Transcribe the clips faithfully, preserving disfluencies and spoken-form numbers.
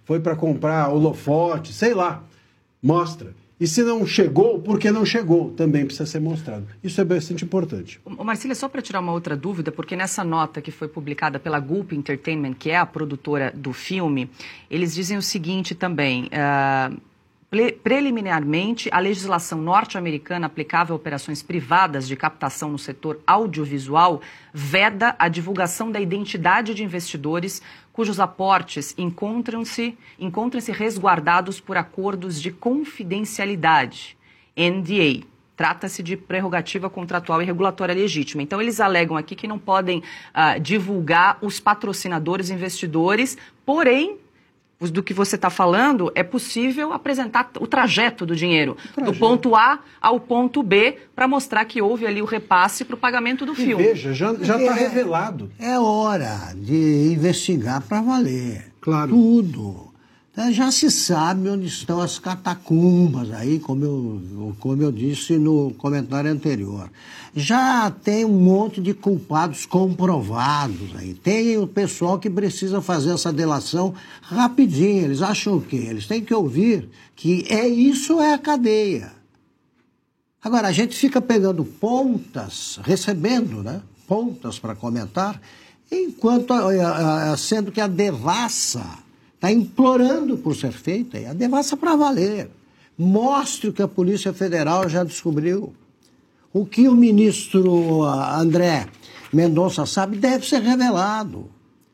foi para comprar holofote, sei lá. Mostra. E se não chegou, por que não chegou? Também precisa ser mostrado. Isso é bastante importante. O Marcília, só para tirar uma outra dúvida, porque nessa nota que foi publicada pela Gulp Entertainment, que é a produtora do filme, eles dizem o seguinte também... Uh... Preliminarmente, a legislação norte-americana aplicável a operações privadas de captação no setor audiovisual veda a divulgação da identidade de investidores cujos aportes encontram-se encontram-se resguardados por acordos de confidencialidade, N D A. Trata-se de prerrogativa contratual e regulatória legítima. Então, eles alegam aqui que não podem uh, divulgar os patrocinadores investidores, porém... do que você está falando, é possível apresentar o trajeto do dinheiro, trajeto. do ponto A ao ponto B, para mostrar que houve ali o repasse para o pagamento do e filme. Veja, já está é, revelado. É hora de investigar para valer. Claro. Tudo. Já se sabe onde estão as catacumbas aí, como eu, como eu disse no comentário anterior. Já tem um monte de culpados comprovados aí. Tem o pessoal que precisa fazer essa delação rapidinho. Eles acham o quê? Eles têm que ouvir que é isso é a cadeia. Agora, a gente fica pegando pontas, recebendo, né? Pontas para comentar, enquanto, sendo que a devassa... está implorando por ser feita, e a devassa para valer. Mostre o que a Polícia Federal já descobriu. O que o ministro André Mendonça sabe deve ser revelado.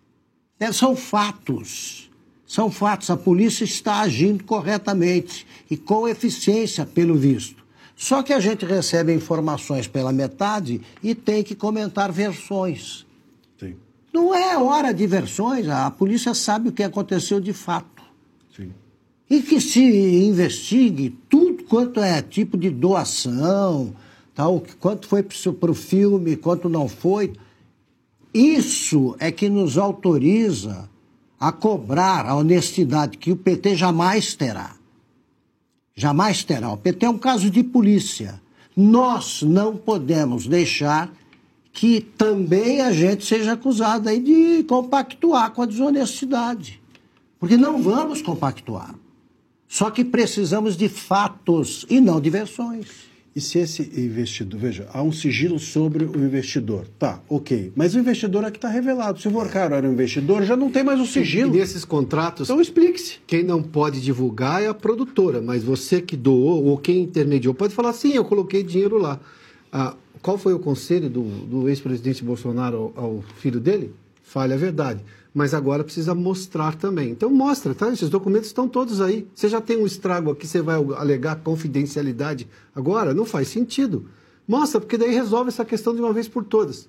São fatos. São fatos. A polícia está agindo corretamente e com eficiência, pelo visto. Só que a gente recebe informações pela metade e tem que comentar versões. Sim. Não é hora de versões, a polícia sabe o que aconteceu de fato. Sim. E que se investigue tudo quanto é tipo de doação, tal, quanto foi para o filme, quanto não foi. Isso é que nos autoriza a cobrar a honestidade que o P T jamais terá. Jamais terá. O P T é um caso de polícia. Nós não podemos deixar... que também a gente seja acusado aí de compactuar com a desonestidade. Porque não vamos compactuar. Só que precisamos de fatos e não de versões. E se esse investidor... Veja, há um sigilo sobre o investidor. Tá, ok. Mas o investidor aqui está revelado. Se o Vorcaro era um investidor, já não tem mais o sigilo. E nesses contratos... Então explique-se. Quem não pode divulgar é a produtora. Mas você que doou ou quem intermediou pode falar, sim, eu coloquei dinheiro lá. Ah, qual foi o conselho do, do ex-presidente Bolsonaro ao, ao filho dele? Fale a verdade. Mas agora precisa mostrar também. Então mostra, tá? Esses documentos estão todos aí. Você já tem um estrago aqui, você vai alegar confidencialidade agora? Não faz sentido. Mostra, porque daí resolve essa questão de uma vez por todas.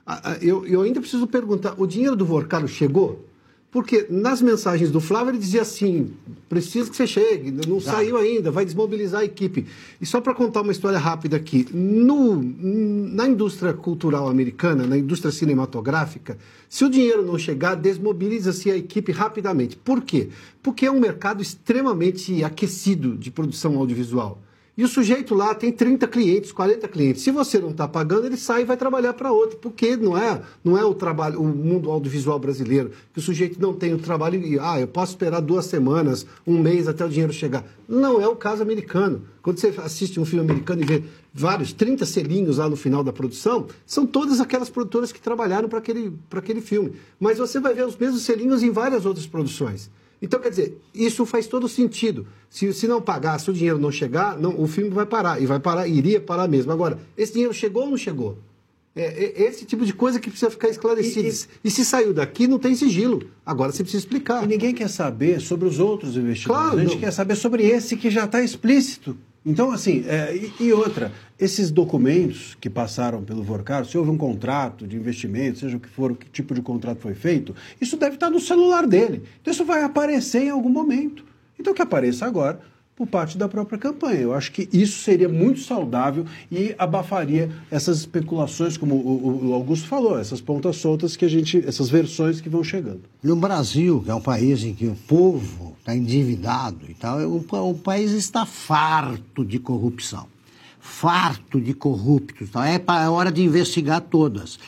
Eu, eu ainda preciso perguntar, o dinheiro do Vorcaro chegou? Porque nas mensagens do Flávio ele dizia assim, preciso que você chegue, não ah. saiu ainda, vai desmobilizar a equipe. E só para contar uma história rápida aqui, no, na indústria cultural americana, na indústria cinematográfica, se o dinheiro não chegar, desmobiliza-se a equipe rapidamente. Por quê? Porque é um mercado extremamente aquecido de produção audiovisual. E o sujeito lá tem trinta clientes, quarenta clientes. Se você não está pagando, ele sai e vai trabalhar para outro. Porque não é, não é o trabalho, o mundo audiovisual brasileiro, que o sujeito não tem o trabalho e, ah, eu posso esperar duas semanas, um mês até o dinheiro chegar. Não é o caso americano. Quando você assiste um filme americano e vê vários, trinta selinhos lá no final da produção, são todas aquelas produtoras que trabalharam para aquele, para aquele filme. Mas você vai ver os mesmos selinhos em várias outras produções. Então, quer dizer, isso faz todo sentido. Se, se não pagar, se o dinheiro não chegar, não, o filme vai parar. E vai parar, iria parar mesmo. Agora, esse dinheiro chegou ou não chegou? É, é esse tipo de coisa que precisa ficar esclarecido. E, e, e se saiu daqui, não tem sigilo. Agora você precisa explicar. E ninguém quer saber sobre os outros investidores. Claro, a gente não. quer saber sobre esse que já está explícito. Então, assim, é, e, e outra, esses documentos que passaram pelo Vorcaro, se houve um contrato de investimento, seja o que for, que tipo de contrato foi feito, isso deve estar no celular dele. Então isso vai aparecer em algum momento. Então que apareça agora por parte da própria campanha. Eu acho que isso seria muito saudável e abafaria essas especulações, como o, o Augusto falou, essas pontas soltas que a gente, essas versões que vão chegando. No Brasil, que é um país em que o povo está endividado e tal, o, o país está farto de corrupção. Farto de corruptos. Tal. É, é hora de investigar todas.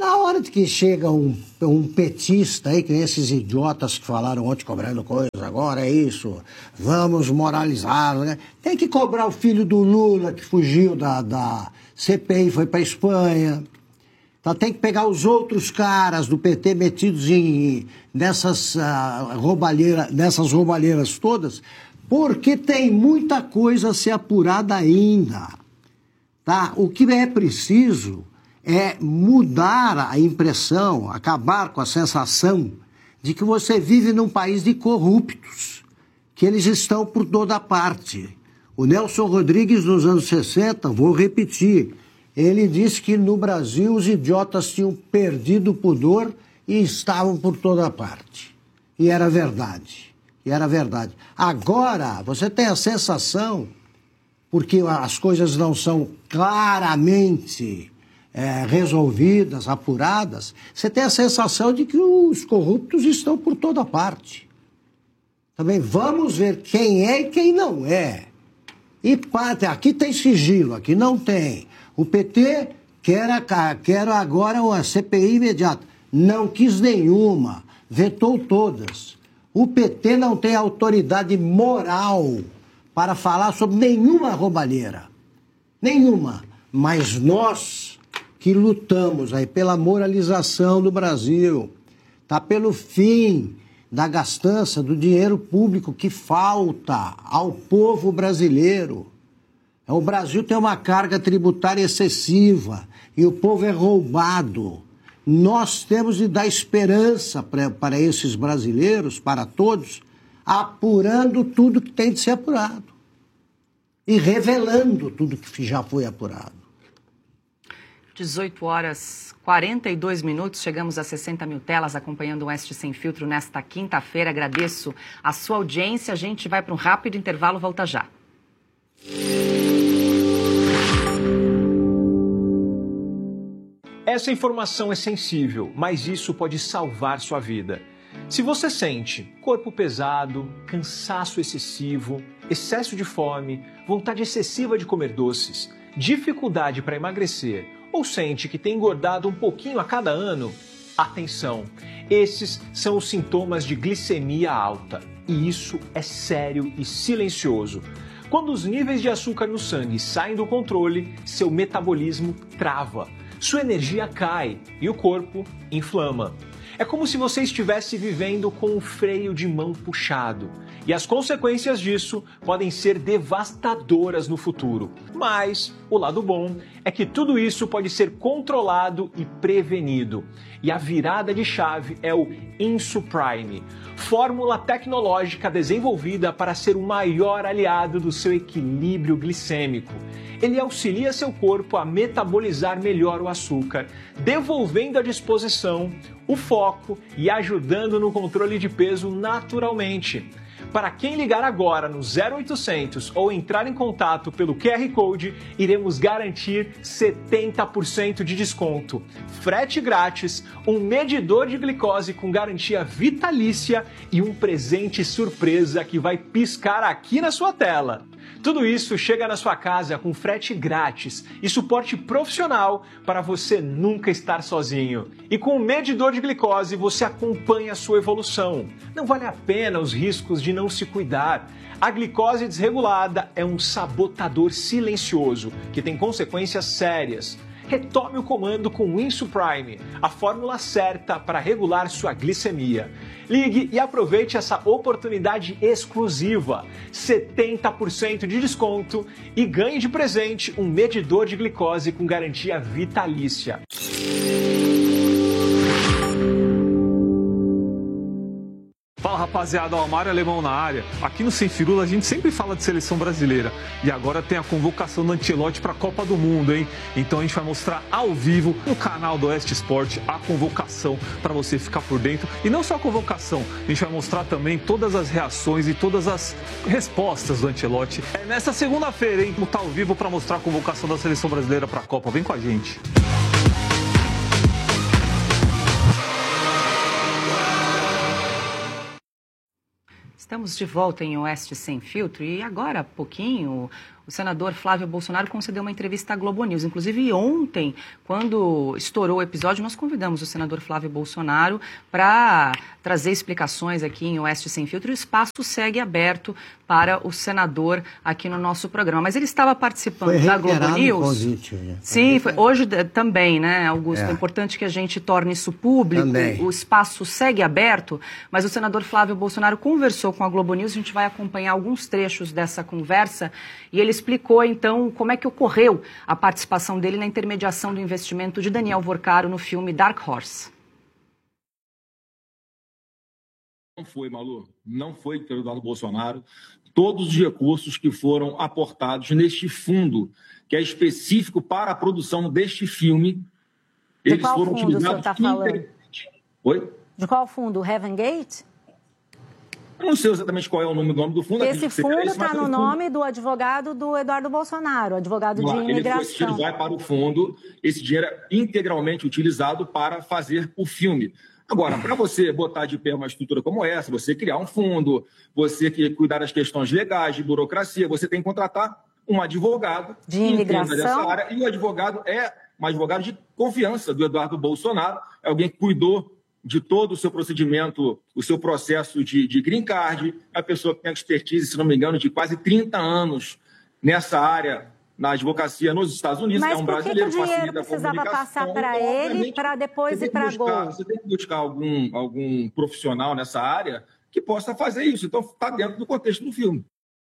Na hora de que chega um, um petista aí, que esses idiotas que falaram ontem cobrando coisa, agora é isso, vamos moralizar, né? Tem que cobrar o filho do Lula que fugiu da, da C P I, foi para Espanha. Então tem que pegar os outros caras do P T metidos em, nessas, uh, roubalheira, nessas roubalheiras todas, porque tem muita coisa a ser apurada ainda. Tá? O que é preciso é mudar a impressão, acabar com a sensação de que você vive num país de corruptos, que eles estão por toda parte. O Nelson Rodrigues, nos anos sessenta, vou repetir, ele disse que no Brasil os idiotas tinham perdido o pudor e estavam por toda parte. E era verdade. E era verdade. Agora, você tem a sensação, porque as coisas não são claramente é, resolvidas, apuradas, você tem a sensação de que os corruptos estão por toda parte. Também vamos ver quem é e quem não é. E parte, aqui tem sigilo, aqui não tem. O P T quer, a, quer agora uma C P I imediata. Não quis nenhuma, vetou todas. O P T não tem autoridade moral para falar sobre nenhuma roubalheira. Nenhuma. Mas nós que lutamos aí pela moralização do Brasil, tá, pelo fim da gastança do dinheiro público que falta ao povo brasileiro. O Brasil tem uma carga tributária excessiva e o povo é roubado. Nós temos de dar esperança para, para esses brasileiros, para todos, apurando tudo que tem de ser apurado e revelando tudo que já foi apurado. dezoito horas e quarenta e dois minutos, chegamos a sessenta mil telas acompanhando o Oeste Sem Filtro nesta quinta-feira. Agradeço a sua audiência. A gente vai para um rápido intervalo, volta já. Essa informação é sensível, mas isso pode salvar sua vida. Se você sente corpo pesado, cansaço excessivo, excesso de fome, vontade excessiva de comer doces, dificuldade para emagrecer ou sente que tem engordado um pouquinho a cada ano, atenção! Esses são os sintomas de glicemia alta e isso é sério e silencioso. Quando os níveis de açúcar no sangue saem do controle, seu metabolismo trava. Sua energia cai e o corpo inflama. É como se você estivesse vivendo com o freio de mão puxado. E as consequências disso podem ser devastadoras no futuro. Mas o lado bom é que tudo isso pode ser controlado e prevenido. E a virada de chave é o Insuprime, fórmula tecnológica desenvolvida para ser o maior aliado do seu equilíbrio glicêmico. Ele auxilia seu corpo a metabolizar melhor o açúcar, devolvendo à disposição o foco e ajudando no controle de peso naturalmente. Para quem ligar agora no zero oitocentos ou entrar em contato pelo Q R Code, iremos garantir setenta por cento de desconto, frete grátis, um medidor de glicose com garantia vitalícia e um presente surpresa que vai piscar aqui na sua tela. Tudo isso chega na sua casa com frete grátis e suporte profissional para você nunca estar sozinho. E com o medidor de glicose você acompanha a sua evolução. Não vale a pena os riscos de não se cuidar. A glicose desregulada é um sabotador silencioso que tem consequências sérias. Retome o comando com o Insuprime, a fórmula certa para regular sua glicemia. Ligue e aproveite essa oportunidade exclusiva, setenta por cento de desconto e ganhe de presente um medidor de glicose com garantia vitalícia. Fala rapaziada, o Mário Alemão na área. Aqui no Sem Firula a gente sempre fala de seleção brasileira. E agora tem a convocação do Ancelotti para a Copa do Mundo, hein? Então a gente vai mostrar ao vivo no canal do Oeste Esporte a convocação para você ficar por dentro. E não só a convocação, a gente vai mostrar também todas as reações e todas as respostas do Ancelotti. É nessa segunda-feira, hein? Tá ao vivo para mostrar a convocação da seleção brasileira para a Copa. Vem com a gente. Estamos de volta em Oeste Sem Filtro e agora há pouquinho o senador Flávio Bolsonaro concedeu uma entrevista à Globo News. Inclusive, ontem, quando estourou o episódio, nós convidamos o senador Flávio Bolsonaro para trazer explicações aqui em Oeste Sem Filtro. O espaço segue aberto para o senador aqui no nosso programa. Mas ele estava participando foi da Globo News. O convite, né? Sim, foi, hoje também, né, Augusto? É. é importante que a gente torne isso público. Também. O espaço segue aberto, mas o senador Flávio Bolsonaro conversou com a Globo News. A gente vai acompanhar alguns trechos dessa conversa e ele explicou, então, como é que ocorreu a participação dele na intermediação do investimento de Daniel Vorcaro no filme Dark Horse. Não foi, Malu, não foi pelo Eduardo Bolsonaro. Todos os recursos que foram aportados neste fundo, que é específico para a produção deste filme, de eles qual foram fundo utilizados... o senhor está falando? Oi? De qual fundo? O Heaven Gate? Eu não sei exatamente qual é o nome, do nome do fundo. Esse fundo está no nome do advogado do Eduardo Bolsonaro, advogado Lá, de imigração. Esse dinheiro vai para o fundo, esse dinheiro é integralmente utilizado para fazer o filme. Agora, para você botar de pé uma estrutura como essa, você criar um fundo, você que cuidar das questões legais, de burocracia, você tem que contratar um advogado de imigração dessa área, e o advogado é um advogado de confiança do Eduardo Bolsonaro, é alguém que cuidou de todo o seu procedimento, o seu processo de, de green card, é a pessoa que tem expertise, se não me engano, de quase trinta anos nessa área, na advocacia nos Estados Unidos. Mas é um por que brasileiro, que o dinheiro precisava passar para ele, para depois ir para a Gol? Você tem que buscar algum, algum profissional nessa área que possa fazer isso. Então, está dentro do contexto do filme.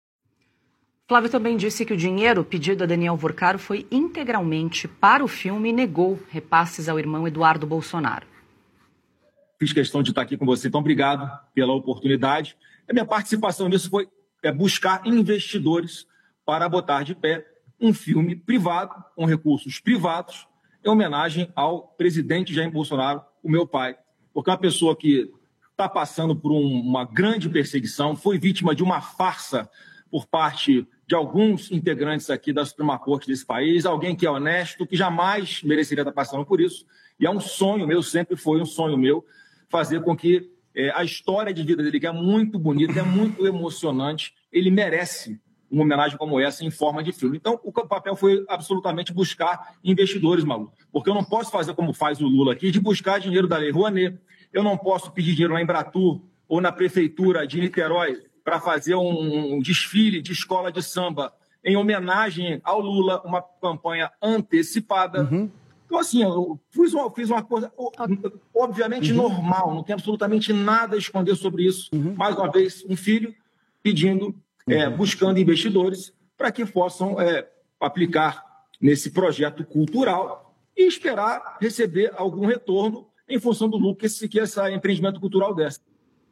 Flávio também disse que o dinheiro pedido a Daniel Vorcaro foi integralmente para o filme e negou repasses ao irmão Eduardo Bolsonaro. Fiz questão de estar aqui com você, então obrigado pela oportunidade. A minha participação nisso foi é, buscar investidores para botar de pé um filme privado, com recursos privados, em homenagem ao presidente Jair Bolsonaro, o meu pai. Porque é uma pessoa que está passando por um, uma grande perseguição, foi vítima de uma farsa por parte de alguns integrantes aqui da Suprema Corte desse país, alguém que é honesto, que jamais mereceria estar passando por isso. E é um sonho meu, sempre foi um sonho meu, fazer com que é, a história de vida dele, que é muito bonita, é muito emocionante, ele merece uma homenagem como essa em forma de filme. Então, o papel foi absolutamente buscar investidores, Malu. Porque eu não posso fazer como faz o Lula aqui, de buscar dinheiro da Lei Rouanet. Eu não posso pedir dinheiro na Embratur ou na Prefeitura de Niterói para fazer um, um desfile de escola de samba em homenagem ao Lula, uma campanha antecipada. Uhum. Então, assim, eu fiz uma, fiz uma coisa obviamente uhum. normal, não tem absolutamente nada a esconder sobre isso. Uhum. Mais uma vez, um filho pedindo... É, buscando investidores para que possam é, aplicar nesse projeto cultural e esperar receber algum retorno em função do lucro que esse, que esse empreendimento cultural desse.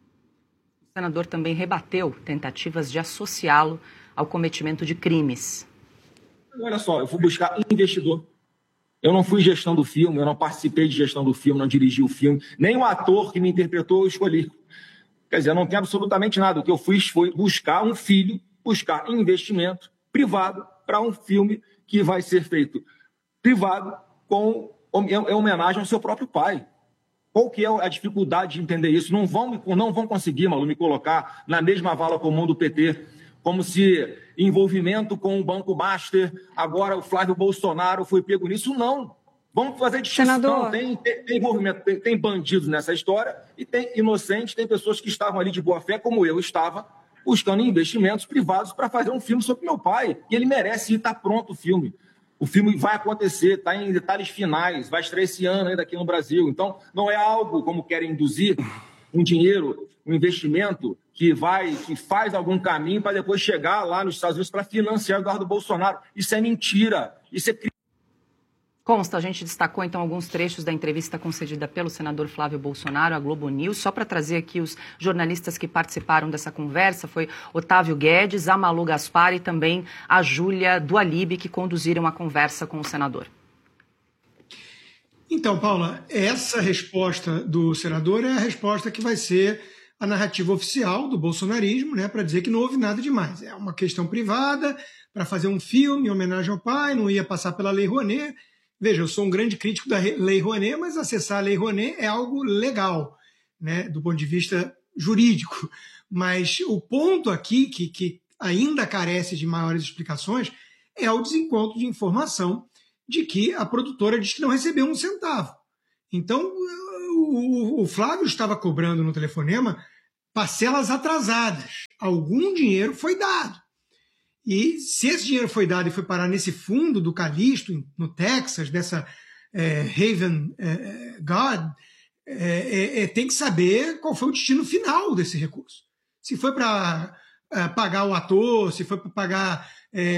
O senador também rebateu tentativas de associá-lo ao cometimento de crimes. Olha só, eu fui buscar investidor. Eu não fui gestão do filme, eu não participei de gestão do filme, não dirigi o filme, nem o ator que me interpretou eu escolhi. Quer dizer, eu não tenho absolutamente nada. O que eu fiz foi buscar um filho, buscar investimento privado para um filme que vai ser feito privado com em homenagem ao seu próprio pai. Qual que é a dificuldade de entender isso? Não vão, não vão conseguir, Malu, me colocar na mesma vala comum do P T, como se envolvimento com o Banco Master, agora o Flávio Bolsonaro foi pego nisso. Não. Vamos fazer distinção. Tem, tem, tem envolvimento, tem, tem bandidos nessa história e tem inocentes, tem pessoas que estavam ali de boa fé, como eu estava, buscando investimentos privados para fazer um filme sobre meu pai. E ele merece ir, está pronto o filme. O filme vai acontecer, está em detalhes finais, vai estrear esse ano ainda aqui no Brasil. Então, não é algo como querem induzir, um dinheiro, um investimento que vai, que faz algum caminho para depois chegar lá nos Estados Unidos para financiar o Eduardo Bolsonaro. Isso é mentira, isso é crime. Consta, a gente destacou então alguns trechos da entrevista concedida pelo senador Flávio Bolsonaro à Globo News. Só para trazer aqui os jornalistas que participaram dessa conversa, foi Otávio Guedes, a Malu Gaspar e também a Júlia Dualib, que conduziram a conversa com o senador. Então, Paula, essa resposta do senador é a resposta que vai ser a narrativa oficial do bolsonarismo, né, para dizer que não houve nada demais. É uma questão privada, para fazer um filme em homenagem ao pai, não ia passar pela Lei Rouanet. Veja, eu sou um grande crítico da Lei Rouanet, mas acessar a Lei Rouanet é algo legal, né, do ponto de vista jurídico. Mas o ponto aqui que, que ainda carece de maiores explicações é o desencontro de informação de que a produtora diz que não recebeu um centavo. Então, o, o Flávio estava cobrando no telefonema parcelas atrasadas. Algum dinheiro foi dado. E se esse dinheiro foi dado e foi parar nesse fundo do Calixto, no Texas, dessa é, Haven é, Guard, é, é, tem que saber qual foi o destino final desse recurso. Se foi para é, pagar o ator, se foi para pagar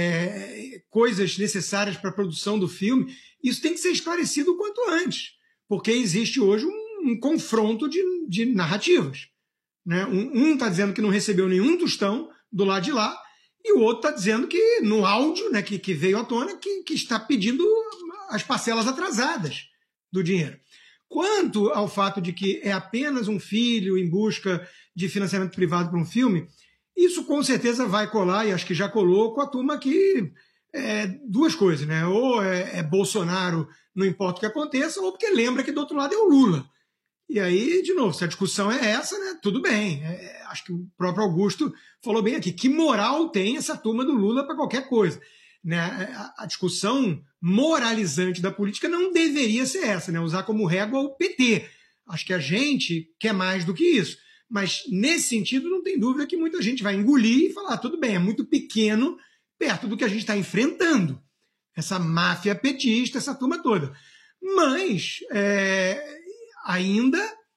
é, coisas necessárias para a produção do filme, isso tem que ser esclarecido o quanto antes, porque existe hoje um, um confronto de, de narrativas. Né? Um está dizendo que não recebeu nenhum tostão do lado de lá, e o outro está dizendo que, no áudio, né, que, que veio à tona, que, que está pedindo as parcelas atrasadas do dinheiro. Quanto ao fato de que é apenas um filho em busca de financiamento privado para um filme, isso com certeza vai colar, e acho que já colou, com a turma que é duas coisas, né? Ou é, é Bolsonaro, não importa o que aconteça, ou porque lembra que do outro lado é o Lula. E aí, de novo, se a discussão é essa, né, tudo bem. É, acho que o próprio Augusto falou bem aqui. Que moral tem essa turma do Lula para qualquer coisa? Né? A, a discussão moralizante da política não deveria ser essa, né? Usar como régua o P T. Acho que a gente quer mais do que isso. Mas, nesse sentido, não tem dúvida que muita gente vai engolir e falar, ah, tudo bem, é muito pequeno perto do que a gente está enfrentando. Essa máfia petista, essa turma toda. Mas... É, ainda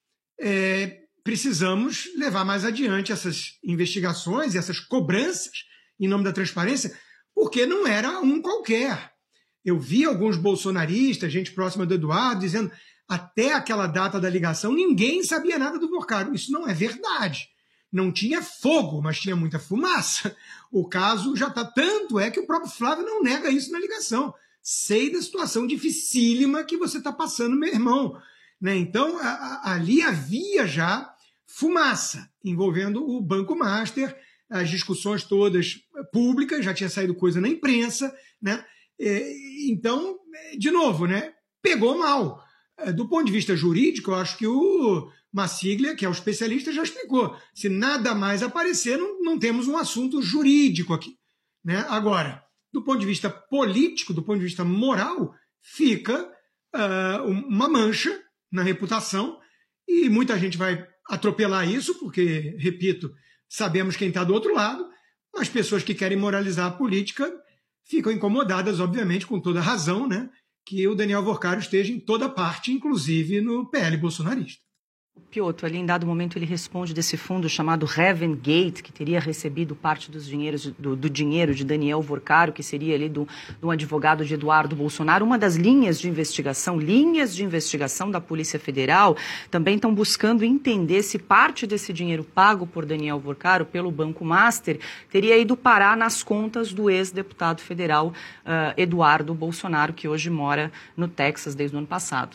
é, precisamos levar mais adiante essas investigações e essas cobranças em nome da transparência, porque não era um qualquer. Eu vi alguns bolsonaristas, gente próxima do Eduardo, dizendo até aquela data da ligação ninguém sabia nada do Vorcaro. Isso não é verdade. Não tinha fogo, mas tinha muita fumaça. O caso já está... Tanto é que o próprio Flávio não nega isso na ligação. Sei da situação dificílima que você está passando, meu irmão. Né? Então, a, a, ali havia já fumaça envolvendo o Banco Master, as discussões todas públicas, já tinha saído coisa na imprensa. Né? E, então, de novo, né? Pegou mal. Do ponto de vista jurídico, eu acho que o Massiglia, que é o especialista, já explicou. Se nada mais aparecer, não, não temos um assunto jurídico aqui. Né? Agora, do ponto de vista político, do ponto de vista moral, fica uh, uma mancha na reputação, e muita gente vai atropelar isso, porque, repito, sabemos quem está do outro lado, as pessoas que querem moralizar a política ficam incomodadas, obviamente, com toda razão, né, que o Daniel Vorcaro esteja em toda parte, inclusive no P L bolsonarista. Piotr, ali em dado momento ele responde desse fundo chamado Heaven Gate, que teria recebido parte dos dinheiros, do, do dinheiro de Daniel Vorcaro, que seria ali do, do advogado de Eduardo Bolsonaro. Uma das linhas de investigação, linhas de investigação da Polícia Federal, também estão buscando entender se parte desse dinheiro pago por Daniel Vorcaro pelo Banco Master teria ido parar nas contas do ex-deputado federal uh, Eduardo Bolsonaro, que hoje mora no Texas desde o ano passado.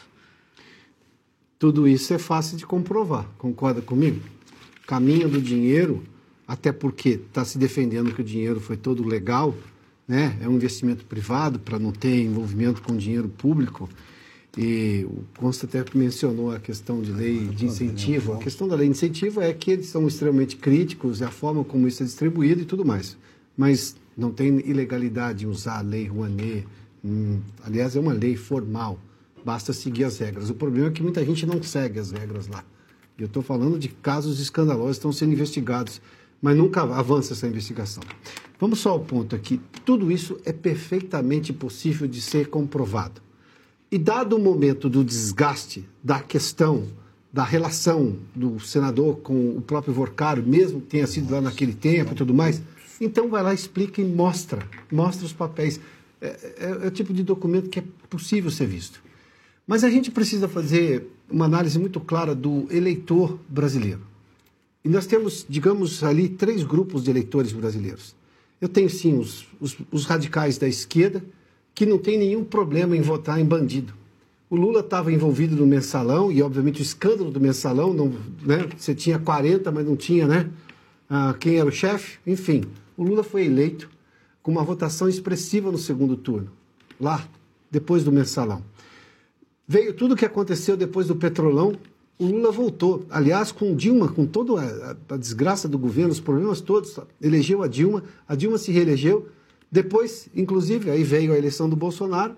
Tudo isso é fácil de comprovar, concorda comigo? Caminho do dinheiro, até porque está se defendendo que o dinheiro foi todo legal, né? É um investimento privado para não ter envolvimento com dinheiro público. E o Consta até mencionou a questão de lei de incentivo. A questão da lei de incentivo é que eles são extremamente críticos, a forma como isso é distribuído e tudo mais. Mas não tem ilegalidade em usar a lei Rouanet. Hum, aliás, é uma lei formal. Basta seguir as regras. O problema é que muita gente não segue as regras lá. E eu estou falando de casos escandalosos que estão sendo investigados, mas nunca avança essa investigação. Vamos só ao ponto aqui. Tudo isso é perfeitamente possível de ser comprovado. E dado o momento do desgaste da questão, da relação do senador com o próprio Vorcaro, mesmo que tenha sido lá naquele tempo e tudo mais, então vai lá, explica e mostra. Mostra os papéis. É, é, é o tipo de documento que é possível ser visto. Mas a gente precisa fazer uma análise muito clara do eleitor brasileiro. E nós temos, digamos, ali três grupos de eleitores brasileiros. Eu tenho, sim, os, os, os radicais da esquerda, que não tem nenhum problema em votar em bandido. O Lula estava envolvido no mensalão, e obviamente o escândalo do mensalão, não, né? Você tinha quarenta, mas não tinha, né? Ah, quem era o chefe? Enfim, o Lula foi eleito com uma votação expressiva no segundo turno, lá, depois do mensalão. Veio tudo o que aconteceu depois do Petrolão, O Lula voltou. Aliás, com Dilma, com toda a, a desgraça do governo, os problemas todos, elegeu a Dilma, a Dilma se reelegeu. Depois, inclusive, aí veio a eleição do Bolsonaro.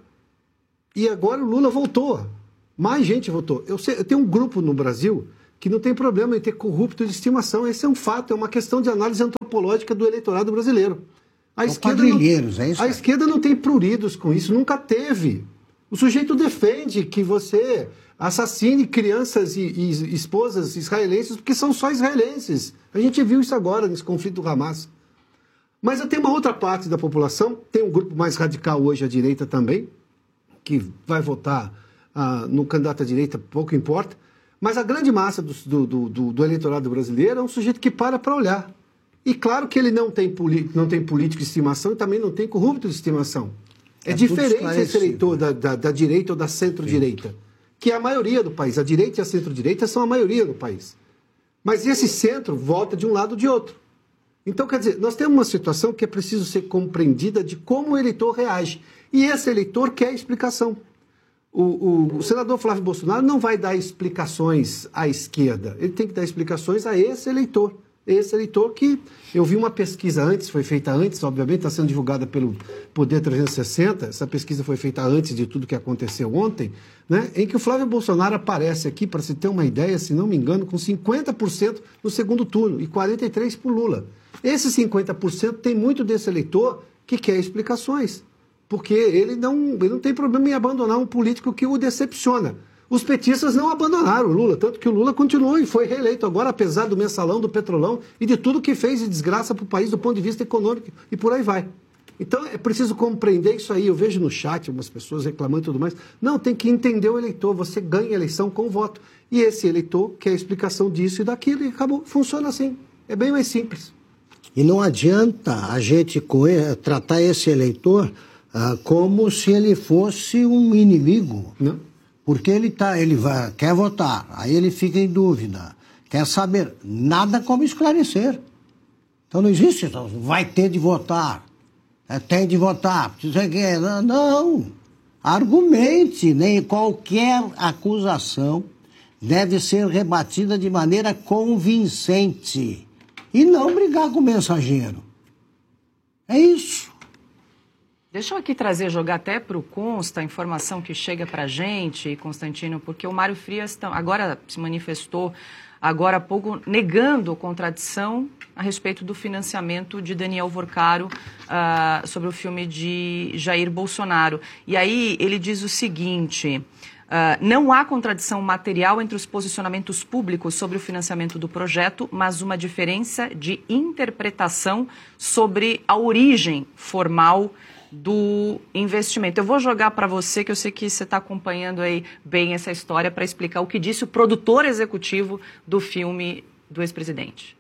E agora o Lula voltou. Mais gente votou. Eu, sei, eu tenho um grupo no Brasil que não tem problema em ter corrupto de estimação. Esse é um fato, é uma questão de análise antropológica do eleitorado brasileiro. A esquerda, não, é isso? a esquerda não tem pruridos com isso, nunca teve. O sujeito defende que você assassine crianças e, e esposas israelenses porque são só israelenses. A gente viu isso agora nesse conflito do Hamas. Mas tem uma outra parte da população, tem um grupo mais radical hoje à direita também, que vai votar ah, no candidato à direita, pouco importa, mas a grande massa do, do, do, do eleitorado brasileiro é um sujeito que para para olhar. E claro que ele não tem, não tem político de estimação e também não tem corrupto de estimação. É, é diferente esse eleitor da, da, da direita ou da centro-direita, que é a maioria do país. A direita e a centro-direita são a maioria do país. Mas esse centro vota de um lado ou de outro. Então, quer dizer, nós temos uma situação que é preciso ser compreendida de como o eleitor reage. E esse eleitor quer explicação. O, o, o senador Flávio Bolsonaro não vai dar explicações à esquerda. Ele tem que dar explicações a esse eleitor. Esse eleitor que eu vi uma pesquisa antes, foi feita antes, obviamente, está sendo divulgada pelo Poder trezentos e sessenta, essa pesquisa foi feita antes de tudo que aconteceu ontem, né, em que o Flávio Bolsonaro aparece aqui, para se ter uma ideia, se não me engano, com cinquenta por cento no segundo turno e quarenta e três por cento por Lula. Esse cinquenta por cento tem muito desse eleitor que quer explicações, porque ele não, ele não tem problema em abandonar um político que o decepciona. Os petistas não abandonaram o Lula, tanto que o Lula continuou e foi reeleito agora, apesar do mensalão, do petrolão e de tudo que fez de desgraça para o país do ponto de vista econômico e por aí vai. Então é preciso compreender isso aí. Eu vejo no chat algumas pessoas reclamando e tudo mais. Não, tem que entender o eleitor. Você ganha a eleição com o voto. E esse eleitor quer a explicação disso e daquilo e acabou. Funciona assim. É bem mais simples. E não adianta a gente tratar esse eleitor ah, como se ele fosse um inimigo. Não. Porque ele, tá, ele vai, quer votar, aí ele fica em dúvida, quer saber, nada como esclarecer. Então não existe, então, vai ter de votar, é, tem de votar, precisa que não, não, argumente, nem qualquer acusação deve ser rebatida de maneira convincente e não brigar com o mensageiro. É isso. Deixa eu aqui trazer, jogar até para o Consta a informação que chega para a gente, Constantino, porque o Mário Frias agora se manifestou, agora há pouco, negando contradição a respeito do financiamento de Daniel Vorcaro uh, sobre o filme de Jair Bolsonaro. E aí ele diz o seguinte... Uh, não há contradição material entre os posicionamentos públicos sobre o financiamento do projeto, mas uma diferença de interpretação sobre a origem formal do investimento. Eu vou jogar para você, que eu sei que você está acompanhando aí bem essa história, para explicar o que disse o produtor executivo do filme do ex-presidente.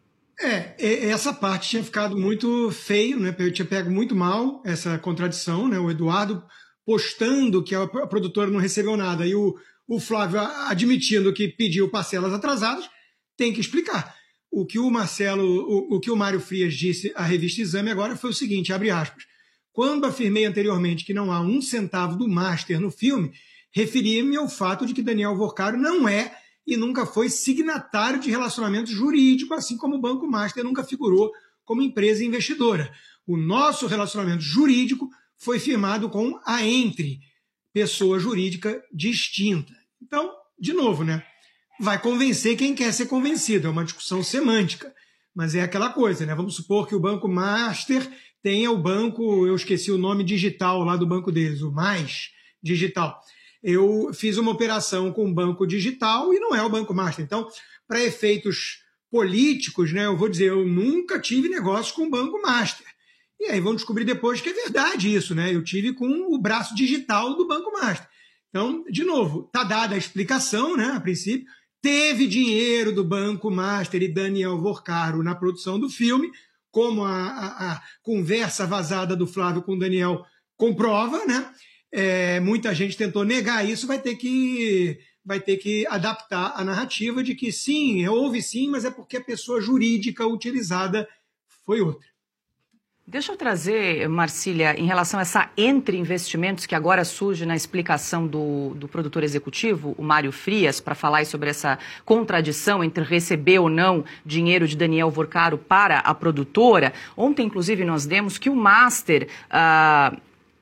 É, essa parte tinha ficado muito feio, né? Eu tinha pego muito mal essa contradição, né? O Eduardo postando que a produtora não recebeu nada e o, o Flávio admitindo que pediu parcelas atrasadas, tem que explicar. O que o Marcelo, o, o que o Mário Frias disse à revista Exame agora foi o seguinte, abre aspas, quando afirmei anteriormente que não há um centavo do Master no filme, referia-me ao fato de que Daniel Vorcaro não é e nunca foi signatário de relacionamento jurídico, assim como o Banco Master nunca figurou como empresa investidora. O nosso relacionamento jurídico foi firmado com a Entre, pessoa jurídica distinta. Então, de novo, né? Vai convencer quem quer ser convencido. É uma discussão semântica. Mas é aquela coisa, né? Vamos supor que o Banco Master tenha o banco, eu esqueci o nome digital lá do banco deles, o Mais Digital. Eu fiz uma operação com o banco digital e não é o Banco Master. Então, para efeitos políticos, né? Eu vou dizer, eu nunca tive negócio com o Banco Master. E aí vão descobrir depois que é verdade isso, né? Eu tive com o braço digital do Banco Master. Então, de novo, está dada a explicação, né? A princípio, teve dinheiro do Banco Master e Daniel Vorcaro na produção do filme, como a, a, a conversa vazada do Flávio com o Daniel comprova, né? É, muita gente tentou negar isso, vai ter que, vai ter que adaptar a narrativa de que sim, houve sim, mas é porque a pessoa jurídica utilizada foi outra. Deixa eu trazer, Marcília, em relação a essa entre investimentos que agora surge na explicação do, do produtor executivo, o Mário Frias, para falar sobre essa contradição entre receber ou não dinheiro de Daniel Vorcaro para a produtora. Ontem, inclusive, nós demos que o Master ah,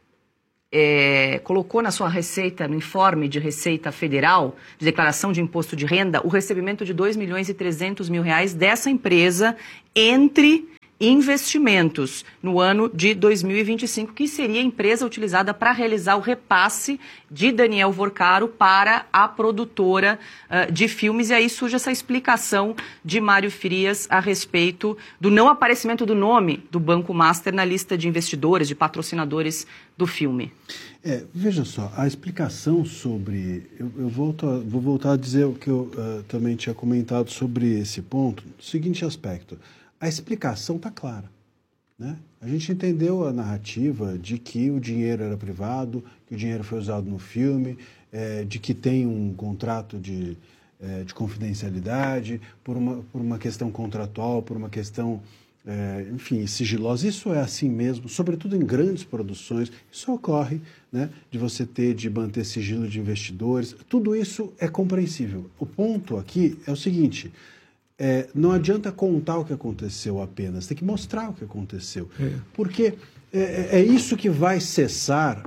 é, colocou na sua receita, no informe de Receita Federal, de declaração de imposto de renda, o recebimento de dois milhões e trezentos mil reais dessa empresa entre investimentos no ano de dois mil e vinte e cinco, que seria a empresa utilizada para realizar o repasse de Daniel Vorcaro para a produtora uh, de filmes. E aí surge essa explicação de Mário Frias a respeito do não aparecimento do nome do Banco Master na lista de investidores, de patrocinadores do filme. É, veja só, a explicação sobre... Eu, eu volto a, vou voltar a dizer o que eu uh, também tinha comentado sobre esse ponto, no seguinte aspecto. A explicação está clara, né? A gente entendeu a narrativa de que o dinheiro era privado, que o dinheiro foi usado no filme, é, de que tem um contrato de, é, de confidencialidade, por uma, por uma questão contratual, por uma questão, é, enfim, sigilosa. Isso é assim mesmo, sobretudo em grandes produções. Isso ocorre, né, de você ter, de manter sigilo de investidores. Tudo isso é compreensível. O ponto aqui é o seguinte... É, não adianta contar o que aconteceu apenas, tem que mostrar o que aconteceu. É. Porque é, é isso que vai cessar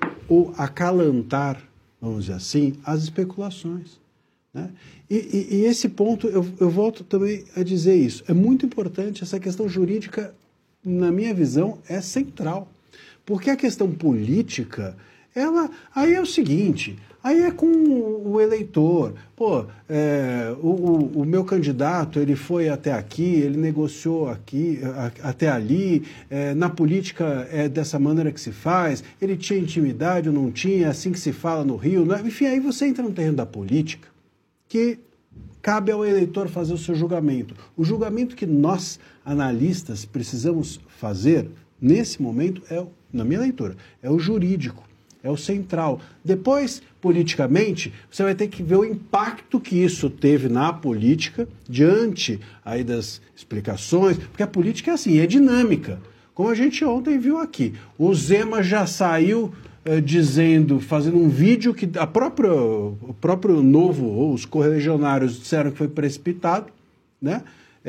ou acalantar, vamos dizer assim, as especulações, né? E, e, e esse ponto, eu, eu volto também a dizer isso, é muito importante, essa questão jurídica, na minha visão, é central. Porque a questão política, ela, aí é o seguinte... Aí é com o eleitor. Pô, é, o, o, o meu candidato, ele foi até aqui, ele negociou aqui, a, até ali, é, na política é dessa maneira que se faz, ele tinha intimidade ou não tinha, é assim que se fala no Rio. Né? Enfim, aí você entra no terreno da política, que cabe ao eleitor fazer o seu julgamento. O julgamento que nós, analistas, precisamos fazer, nesse momento, é, na minha leitura, é o jurídico. É o central. Depois, politicamente, você vai ter que ver o impacto que isso teve na política, diante aí das explicações, porque a política é assim, é dinâmica. Como a gente ontem viu aqui. O Zema já saiu eh, dizendo, fazendo um vídeo que a própria, o próprio Novo, ou os correligionários disseram que foi precipitado, né?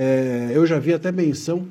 É, eu já vi até menção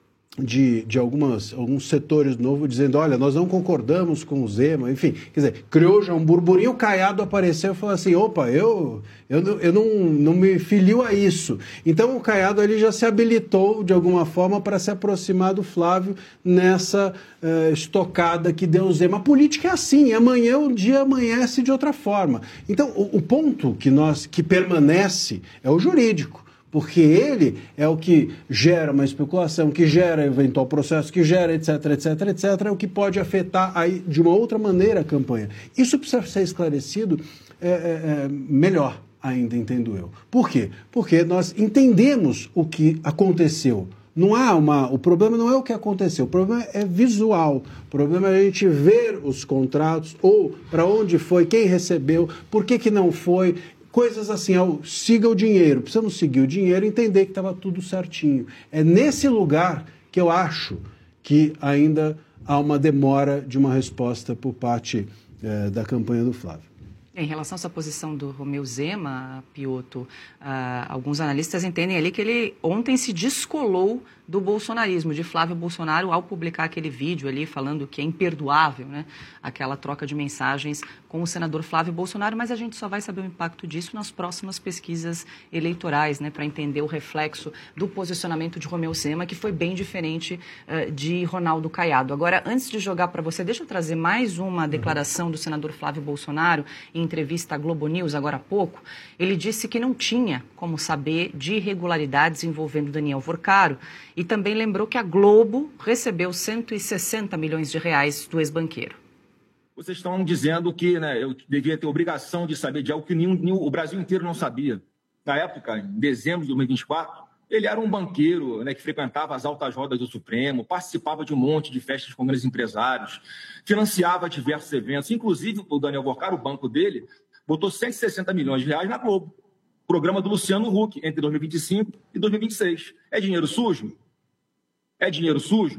de, de algumas, alguns setores novos dizendo, olha, nós não concordamos com o Zema, enfim, quer dizer, criou já um burburinho, o Caiado apareceu e falou assim, opa, eu, eu, eu não, não me filio a isso. Então o Caiado ali já se habilitou, de alguma forma, para se aproximar do Flávio nessa uh, estocada que deu o Zema. A política é assim, amanhã o dia amanhece de outra forma. Então o, o ponto que, nós, que permanece é o jurídico. Porque ele é o que gera uma especulação, que gera eventual processo, que gera etc, etc, etc, é o que pode afetar aí, de uma outra maneira a campanha. Isso precisa ser esclarecido é, é, é, melhor ainda, entendo eu. Por quê? Porque nós entendemos o que aconteceu. Não há uma, o problema não é o que aconteceu, o problema é visual. O problema é a gente ver os contratos, ou para onde foi, quem recebeu, por que que não foi... Coisas assim, ó, siga o dinheiro, precisamos seguir o dinheiro e entender que estava tudo certinho. É nesse lugar que eu acho que ainda há uma demora de uma resposta por parte eh, da campanha do Flávio. Em relação a essa posição do Romeu Zema, Piotto, uh, alguns analistas entendem ali que ele ontem se descolou do bolsonarismo, de Flávio Bolsonaro, ao publicar aquele vídeo ali falando que é imperdoável, né, aquela troca de mensagens com o senador Flávio Bolsonaro, mas a gente só vai saber o impacto disso nas próximas pesquisas eleitorais, né, para entender o reflexo do posicionamento de Romeu Zema, que foi bem diferente uh, de Ronaldo Caiado. Agora, antes de jogar para você, deixa eu trazer mais uma declaração do senador Flávio Bolsonaro em entrevista à Globo News agora há pouco. Ele disse que não tinha como saber de irregularidades envolvendo Daniel Vorcaro e também lembrou que a Globo recebeu cento e sessenta milhões de reais do ex-banqueiro. Vocês estão dizendo que, né, eu devia ter obrigação de saber de algo que nenhum, nenhum, o Brasil inteiro não sabia. Na época, em dezembro de dois mil e vinte e quatro, ele era um banqueiro, né, que frequentava as altas rodas do Supremo, participava de um monte de festas com grandes empresários, financiava diversos eventos, inclusive o Daniel Vorcaro, o banco dele, botou cento e sessenta milhões de reais na Globo. Programa do Luciano Huck, entre dois mil e vinte e cinco e dois mil e vinte e seis. É dinheiro sujo? É dinheiro sujo?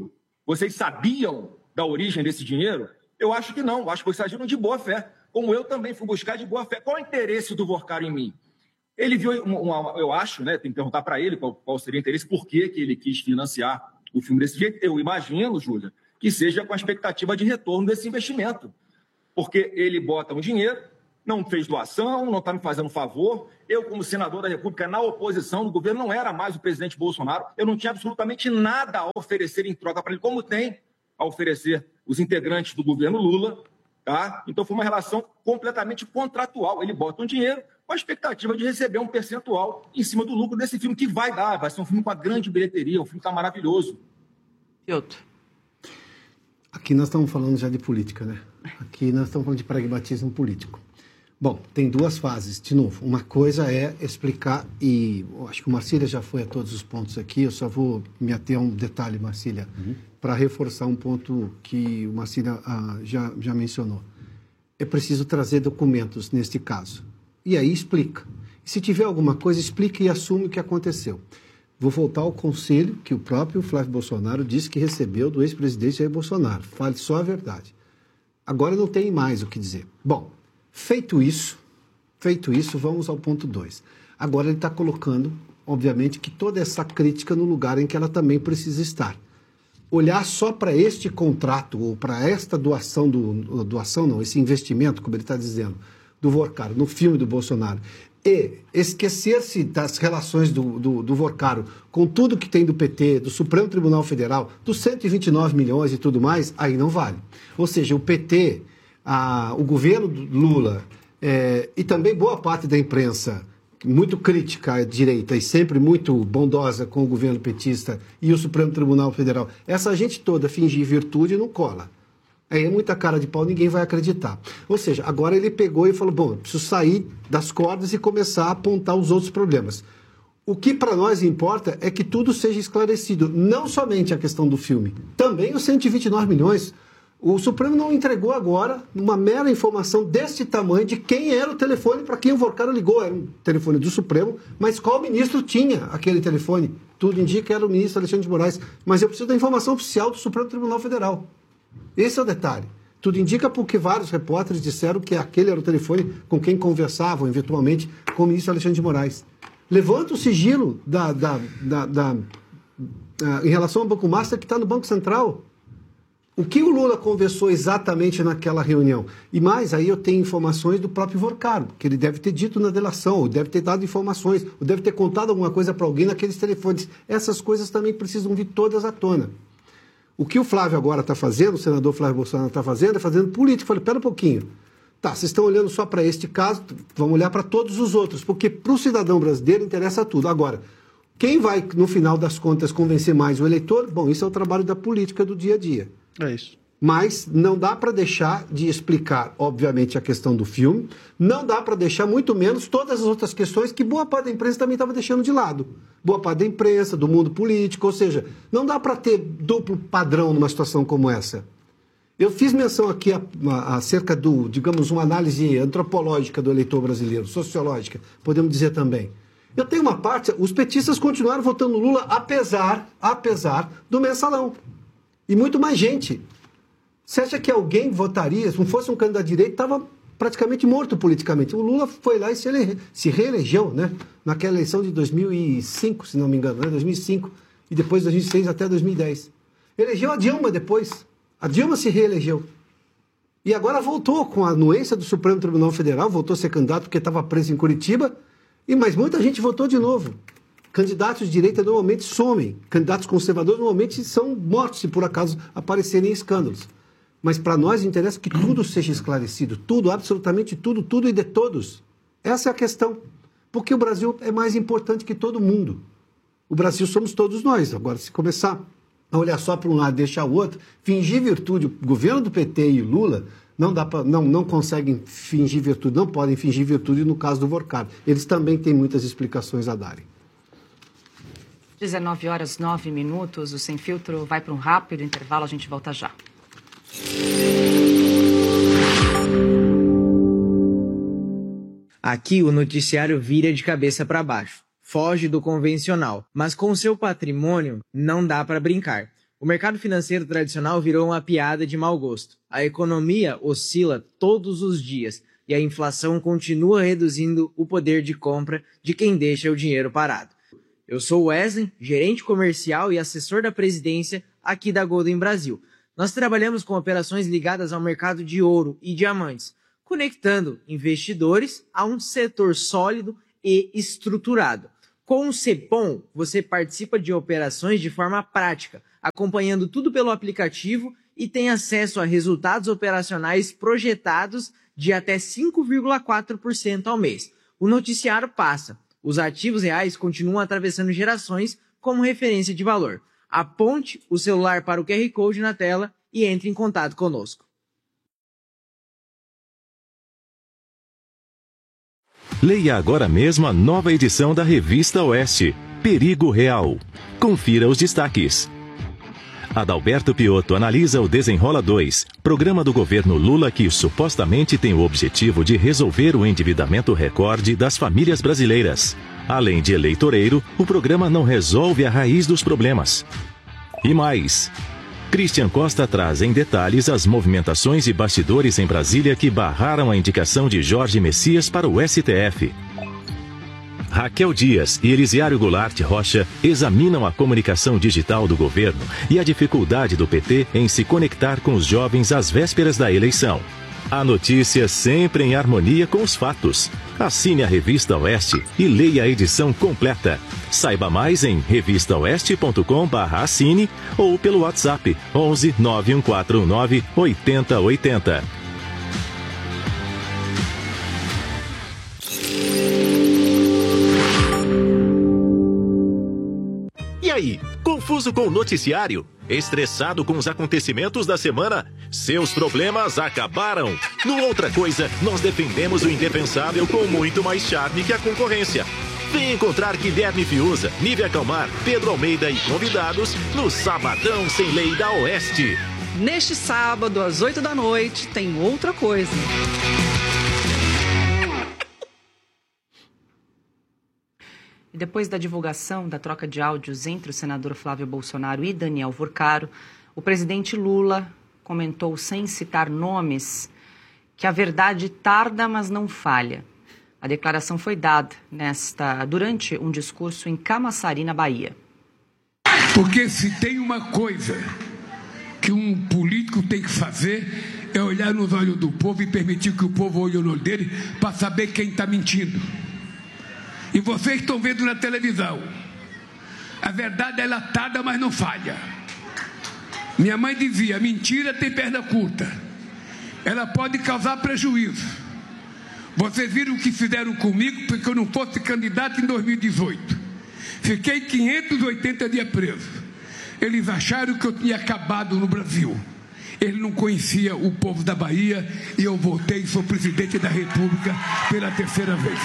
Vocês sabiam da origem desse dinheiro? Eu acho que não. Eu acho que vocês agiram de boa fé, como eu também fui buscar de boa fé. Qual é o interesse do Vorcaro em mim? Ele viu, uma, uma, eu acho, né, tem que perguntar para ele qual, qual seria o interesse, por que, que ele quis financiar o filme desse jeito. Eu imagino, Júlia, que seja com a expectativa de retorno desse investimento. Porque ele bota um dinheiro, não fez doação, não está me fazendo favor. Eu, como senador da República, na oposição do governo, não era mais o presidente Bolsonaro. Eu não tinha absolutamente nada a oferecer em troca para ele, como tem a oferecer os integrantes do governo Lula. Tá? Então, foi uma relação completamente contratual. Ele bota um dinheiro com a expectativa de receber um percentual em cima do lucro desse filme, que vai dar. Vai ser um filme com uma grande bilheteria, um filme que está maravilhoso. E outro? Aqui nós estamos falando já de política, né? Aqui nós estamos falando de pragmatismo político. Bom, tem duas fases, de novo. Uma coisa é explicar, e acho que o Marcília já foi a todos os pontos aqui, eu só vou me ater a um detalhe, Marcília, uhum. para reforçar um ponto que o Marcília ah, já, já mencionou. É preciso trazer documentos neste caso. E aí explica. E se tiver alguma coisa, explica e assume o que aconteceu. Vou voltar ao conselho que o próprio Flávio Bolsonaro disse que recebeu do ex-presidente Jair Bolsonaro. Fale só a verdade. Agora não tem mais o que dizer. Bom, feito isso, feito isso, vamos ao ponto dois. Agora ele está colocando, obviamente, que toda essa crítica no lugar em que ela também precisa estar. Olhar só para este contrato, ou para esta doação, do, doação não, esse investimento, como ele está dizendo, do Vorcaro, no filme do Bolsonaro, e esquecer-se das relações do, do, do Vorcaro com tudo que tem do P T, do Supremo Tribunal Federal, dos cento e vinte e nove milhões e tudo mais, aí não vale. Ou seja, o P T, a, o governo do Lula é, e também boa parte da imprensa, muito crítica à direita e sempre muito bondosa com o governo petista e o Supremo Tribunal Federal, essa gente toda fingir virtude não cola. Aí é muita cara de pau, ninguém vai acreditar. Ou seja, agora ele pegou e falou, bom, eu preciso sair das cordas e começar a apontar os outros problemas. O que para nós importa é que tudo seja esclarecido, não somente a questão do filme, também os cento e vinte e nove milhões. O Supremo não entregou agora uma mera informação deste tamanho de quem era o telefone para quem o Vorcaro ligou. Era um telefone do Supremo, mas qual ministro tinha aquele telefone? Tudo indica que era o ministro Alexandre de Moraes. Mas eu preciso da informação oficial do Supremo Tribunal Federal. Esse é o detalhe. Tudo indica porque vários repórteres disseram que aquele era o telefone com quem conversavam, eventualmente, com o ministro Alexandre de Moraes. Levanta o sigilo da, da, da, da, da, em relação ao Banco Master que está no Banco Central. O que o Lula conversou exatamente naquela reunião? E mais, aí eu tenho informações do próprio Vorcaro, que ele deve ter dito na delação, ou deve ter dado informações, ou deve ter contado alguma coisa para alguém naqueles telefones. Essas coisas também precisam vir todas à tona. O que o Flávio agora está fazendo, o senador Flávio Bolsonaro está fazendo, é fazendo política. Eu falei, pera um pouquinho. Tá, vocês estão olhando só para este caso, vamos olhar para todos os outros, porque para o cidadão brasileiro interessa tudo. Agora, quem vai, no final das contas, convencer mais o eleitor? Bom, isso é o trabalho da política do dia a dia. É isso. Mas não dá para deixar de explicar, obviamente, a questão do filme, não dá para deixar, muito menos, todas as outras questões que boa parte da imprensa também estava deixando de lado. Boa parte da imprensa, do mundo político, ou seja, não dá para ter duplo padrão numa situação como essa. Eu fiz menção aqui a, a, acerca do, digamos, uma análise antropológica do eleitor brasileiro, sociológica, podemos dizer também. Eu tenho uma parte, os petistas continuaram votando Lula apesar, apesar do mensalão. E muito mais gente. Você acha que alguém votaria, se não fosse um candidato de direita, estava praticamente morto politicamente. O Lula foi lá e se, ele, se reelegeu, né? Naquela eleição de dois mil e cinco, se não me engano, né? dois mil e cinco, e depois de dois mil e seis até dois mil e dez. Elegeu a Dilma depois. A Dilma se reelegeu. E agora voltou com a anuência do Supremo Tribunal Federal, voltou a ser candidato porque estava preso em Curitiba, e mas muita gente votou de novo. Candidatos de direita normalmente somem. Candidatos conservadores normalmente são mortos se por acaso aparecerem em escândalos. Mas para nós interessa que tudo seja esclarecido. Tudo, absolutamente tudo, tudo e de todos. Essa é a questão. Porque o Brasil é mais importante que todo mundo. O Brasil somos todos nós. Agora, se começar a olhar só para um lado e deixar o outro, fingir virtude, o governo do P T e o Lula não, dá pra, não, não conseguem fingir virtude, não podem fingir virtude no caso do Vorcaro. Eles também têm muitas explicações a darem. dezenove horas, nove minutos, o Sem Filtro vai para um rápido intervalo, a gente volta já. Aqui o noticiário vira de cabeça para baixo, foge do convencional, mas com seu patrimônio não dá para brincar. O mercado financeiro tradicional virou uma piada de mau gosto. A economia oscila todos os dias e a inflação continua reduzindo o poder de compra de quem deixa o dinheiro parado. Eu sou o Wesley, gerente comercial e assessor da presidência aqui da Golden Brasil. Nós trabalhamos com operações ligadas ao mercado de ouro e diamantes, conectando investidores a um setor sólido e estruturado. Com o Cepom, você participa de operações de forma prática, acompanhando tudo pelo aplicativo e tem acesso a resultados operacionais projetados de até cinco vírgula quatro por cento ao mês. O noticiário passa. Os ativos reais continuam atravessando gerações como referência de valor. Aponte o celular para o Q R Code na tela e entre em contato conosco. Leia agora mesmo a nova edição da Revista Oeste, Perigo Real. Confira os destaques. Adalberto Piotto analisa o Desenrola dois, programa do governo Lula que supostamente tem o objetivo de resolver o endividamento recorde das famílias brasileiras. Além de eleitoreiro, o programa não resolve a raiz dos problemas. E mais, Christian Costa traz em detalhes as movimentações e bastidores em Brasília que barraram a indicação de Jorge Messias para o S T F. Raquel Dias e Elisiário Goulart Rocha examinam a comunicação digital do governo e a dificuldade do P T em se conectar com os jovens às vésperas da eleição. A notícia sempre em harmonia com os fatos. Assine a Revista Oeste e leia a edição completa. Saiba mais em revista oeste ponto com barra assine ou pelo WhatsApp onze nove um quatro nove oito zero oito zero. E aí, confuso com o noticiário? Estressado com os acontecimentos da semana? Seus problemas acabaram! No Outra Coisa, nós defendemos o indefensável com muito mais charme que a concorrência. Vem encontrar Guilherme Fiuza, Nívia Calmar, Pedro Almeida e convidados no Sabadão Sem Lei da Oeste. Neste sábado, às oito da noite, tem Outra Coisa. E depois da divulgação da troca de áudios entre o senador Flávio Bolsonaro e Daniel Vorcaro, o presidente Lula comentou, sem citar nomes, que a verdade tarda, mas não falha. A declaração foi dada nesta, durante um discurso em Camaçari, na Bahia. Porque se tem uma coisa que um político tem que fazer é olhar nos olhos do povo e permitir que o povo olhe no olho dele para saber quem está mentindo. E vocês estão vendo na televisão. A verdade ela tarda, mas não falha. Minha mãe dizia, mentira tem perna curta. Ela pode causar prejuízo. Vocês viram o que fizeram comigo porque eu não fosse candidato em dois mil e dezoito. Fiquei quinhentos e oitenta dias preso. Eles acharam que eu tinha acabado no Brasil. Eles não conheciam o povo da Bahia e eu voltei e sou presidente da República pela terceira vez.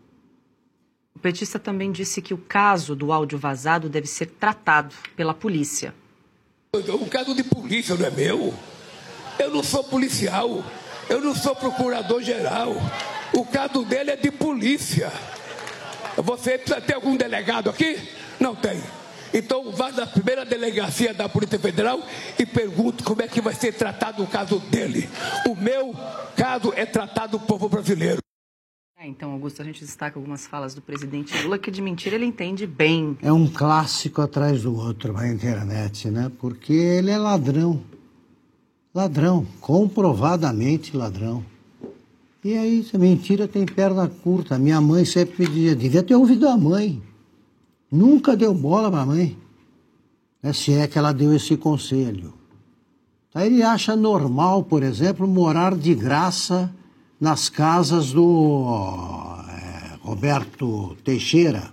O petista também disse que o caso do áudio vazado deve ser tratado pela polícia. O caso de polícia não é meu. Eu não sou policial. Eu não sou procurador-geral. O caso dele é de polícia. Você precisa ter algum delegado aqui? Não tem. Então vá na primeira delegacia da Polícia Federal e pergunte como é que vai ser tratado o caso dele. O meu caso é tratado do povo brasileiro. É, então, Augusto, a gente destaca algumas falas do presidente Lula que de mentira ele entende bem. É um clássico atrás do outro na internet, né? Porque ele é ladrão. Ladrão, comprovadamente ladrão. E aí, mentira tem perna curta. Minha mãe sempre dizia, devia ter ouvido a mãe. Nunca deu bola para a mãe. É, se é que ela deu esse conselho. Aí ele acha normal, por exemplo, morar de graça nas casas do é, Roberto Teixeira.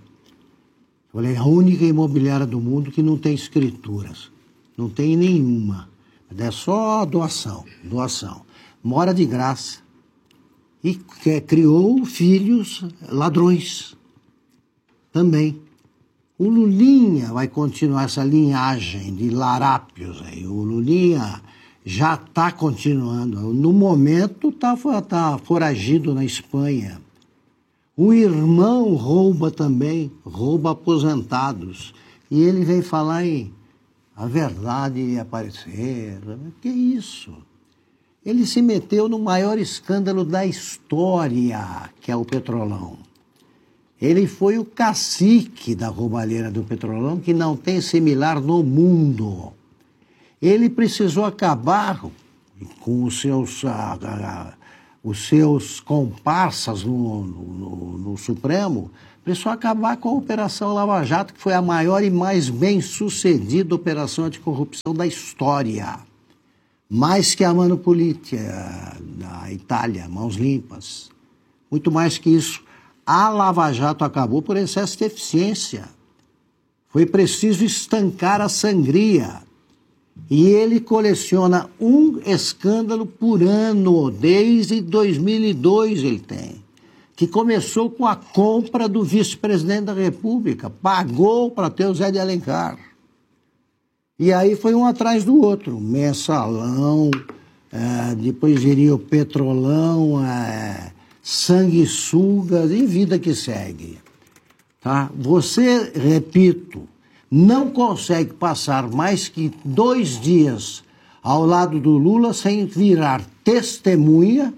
É a única imobiliária do mundo que não tem escrituras. Não tem nenhuma. É só doação, doação. Mora de graça. E criou filhos ladrões também. O Lulinha vai continuar essa linhagem de larápios aí. O Lulinha já está continuando. No momento está tá foragido na Espanha. O irmão rouba também, rouba aposentados. E ele vem falar em a verdade ia aparecer. Que isso? Ele se meteu no maior escândalo da história, que é o Petrolão. Ele foi o cacique da roubalheira do Petrolão, que não tem similar no mundo. Ele precisou acabar com os seus, ah, ah, os seus comparsas no, no, no Supremo, precisou acabar com a Operação Lava Jato, que foi a maior e mais bem-sucedida operação anticorrupção da história. Mais que a Mano Politia da Itália, Mãos Limpas. Muito mais que isso. A Lava Jato acabou por excesso de eficiência. Foi preciso estancar a sangria. E ele coleciona um escândalo por ano, desde dois mil e dois ele tem. Que começou com a compra do vice-presidente da República. Pagou para ter o Zé de Alencar. E aí foi um atrás do outro. Mensalão, é, depois viria o Petrolão, é, sanguessugas e vida que segue. Tá? Você, repito, não consegue passar mais que dois dias ao lado do Lula sem virar testemunha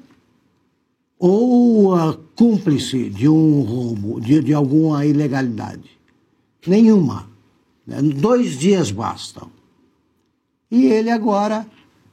ou uh, cúmplice de um roubo, de, de alguma ilegalidade. Nenhuma. Dois dias bastam. E ele agora,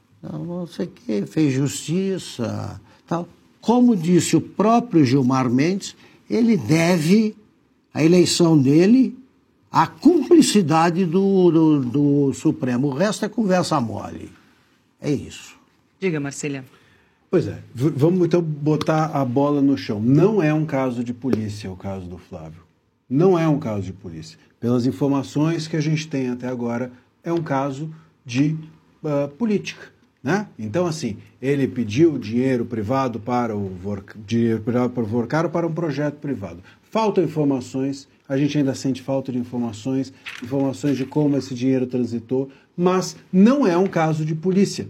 não sei o que, fez justiça, tal. Como disse o próprio Gilmar Mendes, ele deve a eleição dele à cumplicidade do, do, do Supremo. O resto é conversa mole. É isso. Diga, Marcília. Pois é, v- vamos então botar a bola no chão. Não é um caso de polícia o caso do Flávio. Não é um caso de polícia. Pelas informações que a gente tem até agora, é um caso de uh, política, né? Então, assim, ele pediu dinheiro privado para o Vorc... dinheiro privado para o Vorcaro para um projeto privado. Faltam informações, a gente ainda sente falta de informações, informações de como esse dinheiro transitou, mas não é um caso de polícia.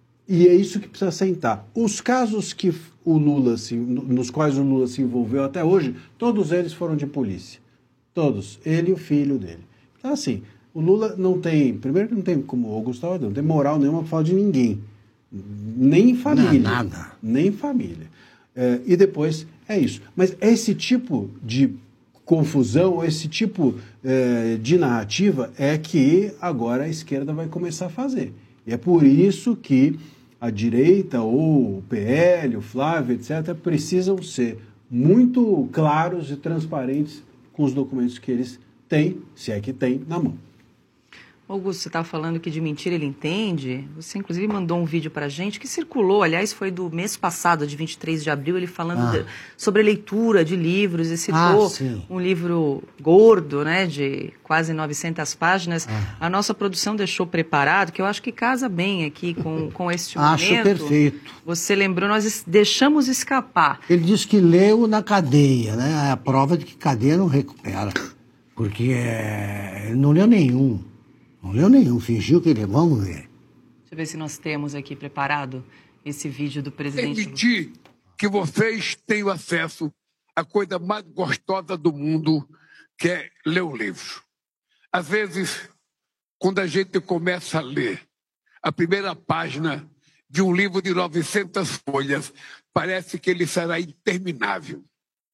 E é isso que precisa sentar. Os casos que o Lula se, nos quais o Lula se envolveu até hoje, todos eles foram de polícia. Todos. Ele e o filho dele. Então, assim, o Lula não tem... Primeiro que não tem, como o Gustavo não tem moral nenhuma para falar de ninguém. Nem em família. Não, nada. Nem em família. É, e depois é isso. Mas esse tipo de confusão, esse tipo é, de narrativa é que agora a esquerda vai começar a fazer. E é por isso que a direita, ou o P L, o Flávio, etcétera, precisam ser muito claros e transparentes com os documentos que eles têm, se é que têm, na mão. Augusto, você estava falando que de mentira ele entende. Você, inclusive, mandou um vídeo para a gente que circulou, aliás, foi do mês passado, de vinte e três de abril, ele falando ah. de, sobre leitura de livros e citou ah, um livro gordo, né, de quase novecentas páginas. Ah. A nossa produção deixou preparado, que eu acho que casa bem aqui com, com este momento. Acho perfeito. Você lembrou, nós deixamos escapar. Ele disse que leu na cadeia, né? É a prova de que cadeia não recupera. Porque é, ele não leu nenhum. Não leu nenhum, fingiu que ele... Vamos ver. Deixa eu ver se nós temos aqui preparado esse vídeo do presidente... Permitir que vocês tenham acesso à coisa mais gostosa do mundo, que é ler o livro. Às vezes, quando a gente começa a ler a primeira página de um livro de novecentas folhas, parece que ele será interminável.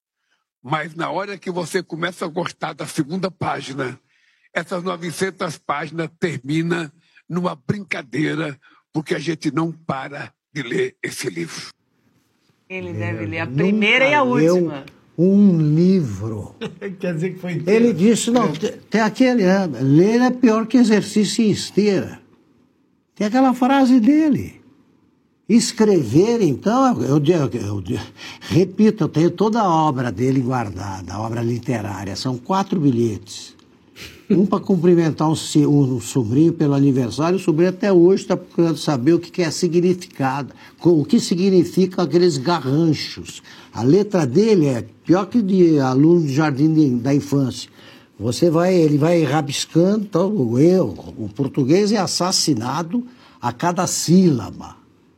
Mas na hora que você começa a gostar da segunda página... Essas novecentas páginas terminam numa brincadeira, porque a gente não para de ler esse livro. Ele deve ler a primeira e a última. Um livro. Quer dizer que foi inteiro. Ele disse, não, tem aquele, ler é pior que exercício em esteira. Tem aquela frase dele. Escrever, então, eu, eu, eu, eu repito, eu tenho toda a obra dele guardada, a obra literária, são quatro bilhetes. Um para cumprimentar um, um sobrinho pelo aniversário, o sobrinho até hoje está procurando saber o que, que é significado, o que significam aqueles garranchos. A letra dele é pior que de aluno de jardim de, da infância. Você vai, ele vai rabiscando, então, o erro, o português é assassinado a cada sílaba.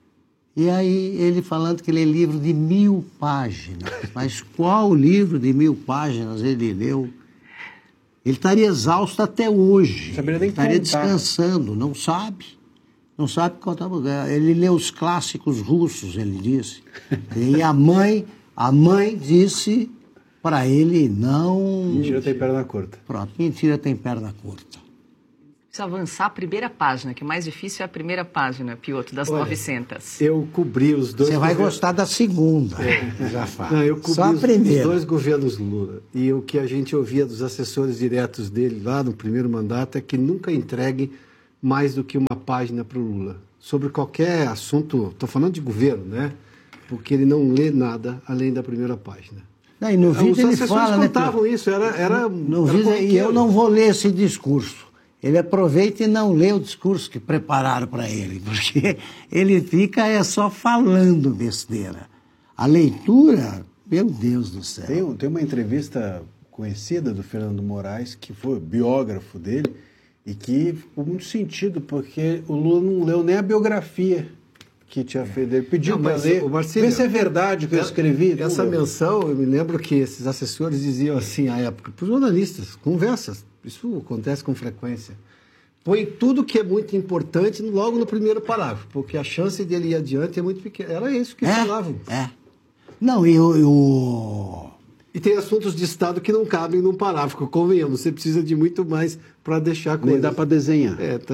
E aí ele falando que ele é livro de mil páginas. Mas qual livro de mil páginas ele leu? Ele estaria exausto até hoje. Saberia nem estaria contar. descansando, não sabe. Não sabe contar. Ele lê os clássicos russos, ele disse. E a mãe, a mãe disse para ele não... Mentira tem perna curta. Pronto, mentira tem perna curta. Precisa avançar a primeira página, que o mais difícil é a primeira página, Piotr, das Olha, novecentas. Eu cobri os dois... Você vai governos... gostar da segunda, é. já fala. Não, eu cobri Só a os, primeira. os dois governos Lula. E o que a gente ouvia dos assessores diretos dele lá no primeiro mandato é que nunca entregue mais do que uma página para o Lula. Sobre qualquer assunto, estou falando de governo, né? Porque ele não lê nada além da primeira página. Não, e no vídeo Os ele assessores fala... contavam né, isso, era... era, no era vídeo, e eu não vou ler esse discurso. Ele aproveita e não lê o discurso que prepararam para ele, porque ele fica é só falando besteira. A leitura, meu Deus do céu. Tem, tem uma entrevista conhecida do Fernando Moraes, que foi biógrafo dele, e que ficou muito sentido, porque o Lula não leu nem a biografia que tinha feito. Ele pediu para ler, o Marcílio, vê se é verdade o que eu escrevi. Essa não, menção, eu me lembro que esses assessores diziam assim à época, para os jornalistas, conversas, isso acontece com frequência. Põe tudo que é muito importante logo no primeiro parágrafo, porque a chance dele ir adiante é muito pequena. Era isso que é, falavam. É. Não, e o... Eu... E tem assuntos de Estado que não cabem num parágrafo, convenhamos. Você precisa de muito mais para deixar coisas. Nem dá para desenhar. É, tá.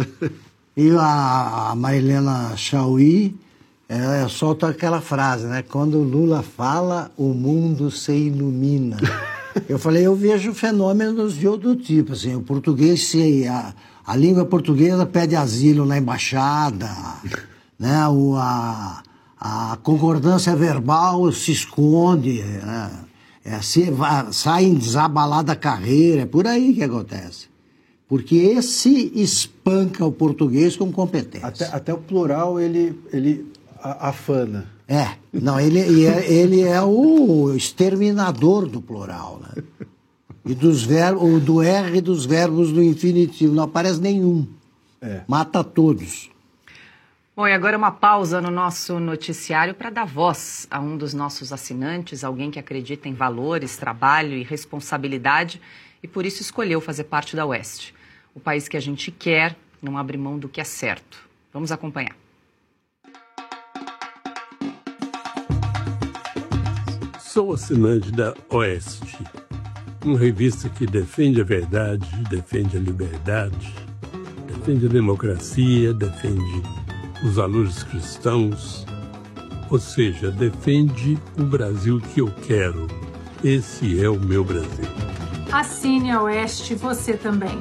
E a, a Marilena Chauí é, solta aquela frase, né? Quando o Lula fala, o mundo se ilumina. Eu falei, eu vejo fenômenos de outro tipo, assim, o português, se, a, a língua portuguesa pede asilo na embaixada, né? O, a, a concordância verbal se esconde, né? É, se, vai, sai desabalada a carreira, é por aí que acontece. Porque esse espanca o português com competência. Até, até o plural ele, ele afana. É, não, ele, ele é o exterminador do plural, né? E dos verbos, do R dos verbos do infinitivo, não aparece nenhum. É. Mata todos. Bom, e agora uma pausa no nosso noticiário para dar voz a um dos nossos assinantes, alguém que acredita em valores, trabalho e responsabilidade e por isso escolheu fazer parte da Oeste. O país que a gente quer não abre mão do que é certo. Vamos acompanhar. Sou assinante da Oeste, uma revista que defende a verdade, defende a liberdade, defende a democracia, defende os valores cristãos, ou seja, defende o Brasil que eu quero. Esse é o meu Brasil. Assine a Oeste, você também.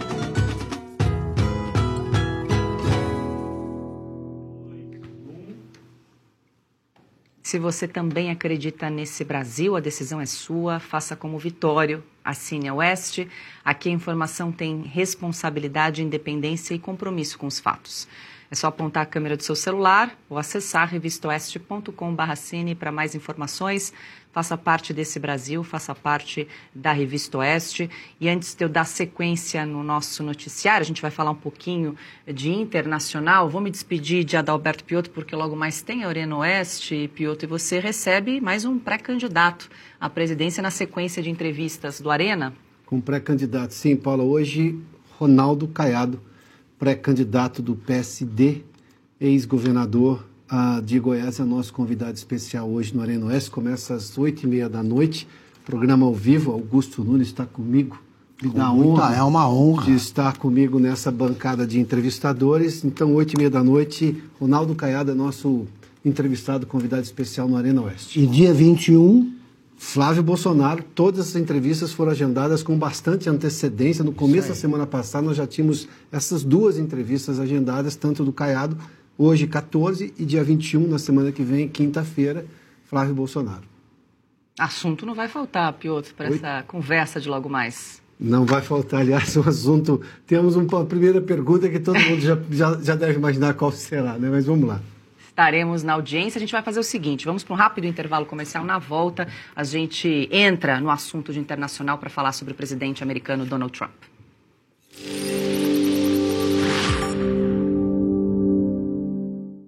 Se você também acredita nesse Brasil, a decisão é sua, faça como Vitório, assine a Oeste. Aqui a informação tem responsabilidade, independência e compromisso com os fatos. É só apontar a câmera do seu celular ou acessar revista oeste ponto com barra cine para mais informações. Faça parte desse Brasil, faça parte da Revista Oeste. E antes de eu dar sequência no nosso noticiário, a gente vai falar um pouquinho de internacional. Vou me despedir de Adalberto Piotr, porque logo mais tem a Arena Oeste, Piotr, e você recebe mais um pré-candidato à presidência na sequência de entrevistas do Arena. Com pré-candidato, sim, Paula. Hoje, Ronaldo Caiado, pré-candidato do P S D, ex-governador uh, de Goiás, é nosso convidado especial hoje no Arena Oeste. Começa às oito e meia da noite, programa ao vivo. Augusto Nunes está comigo. Me dá honra. É uma honra. De estar comigo nessa bancada de entrevistadores. Então, oito e meia da noite, Ronaldo Caiado é nosso entrevistado, convidado especial no Arena Oeste. E dia vinte e um... Flávio Bolsonaro. Todas as entrevistas foram agendadas com bastante antecedência. No começo da semana passada, nós já tínhamos essas duas entrevistas agendadas, tanto do Caiado, hoje quatorze, e dia vinte e um, na semana que vem, quinta-feira, Flávio Bolsonaro. Assunto não vai faltar, Piotr, para essa conversa de logo mais. Não vai faltar, aliás, um assunto... Temos uma primeira pergunta que todo mundo já, já, já deve imaginar qual será, né? Mas vamos lá. Estaremos na audiência. A gente vai fazer o seguinte, vamos para um rápido intervalo comercial. Na volta, a gente entra no assunto de internacional para falar sobre o presidente americano Donald Trump. A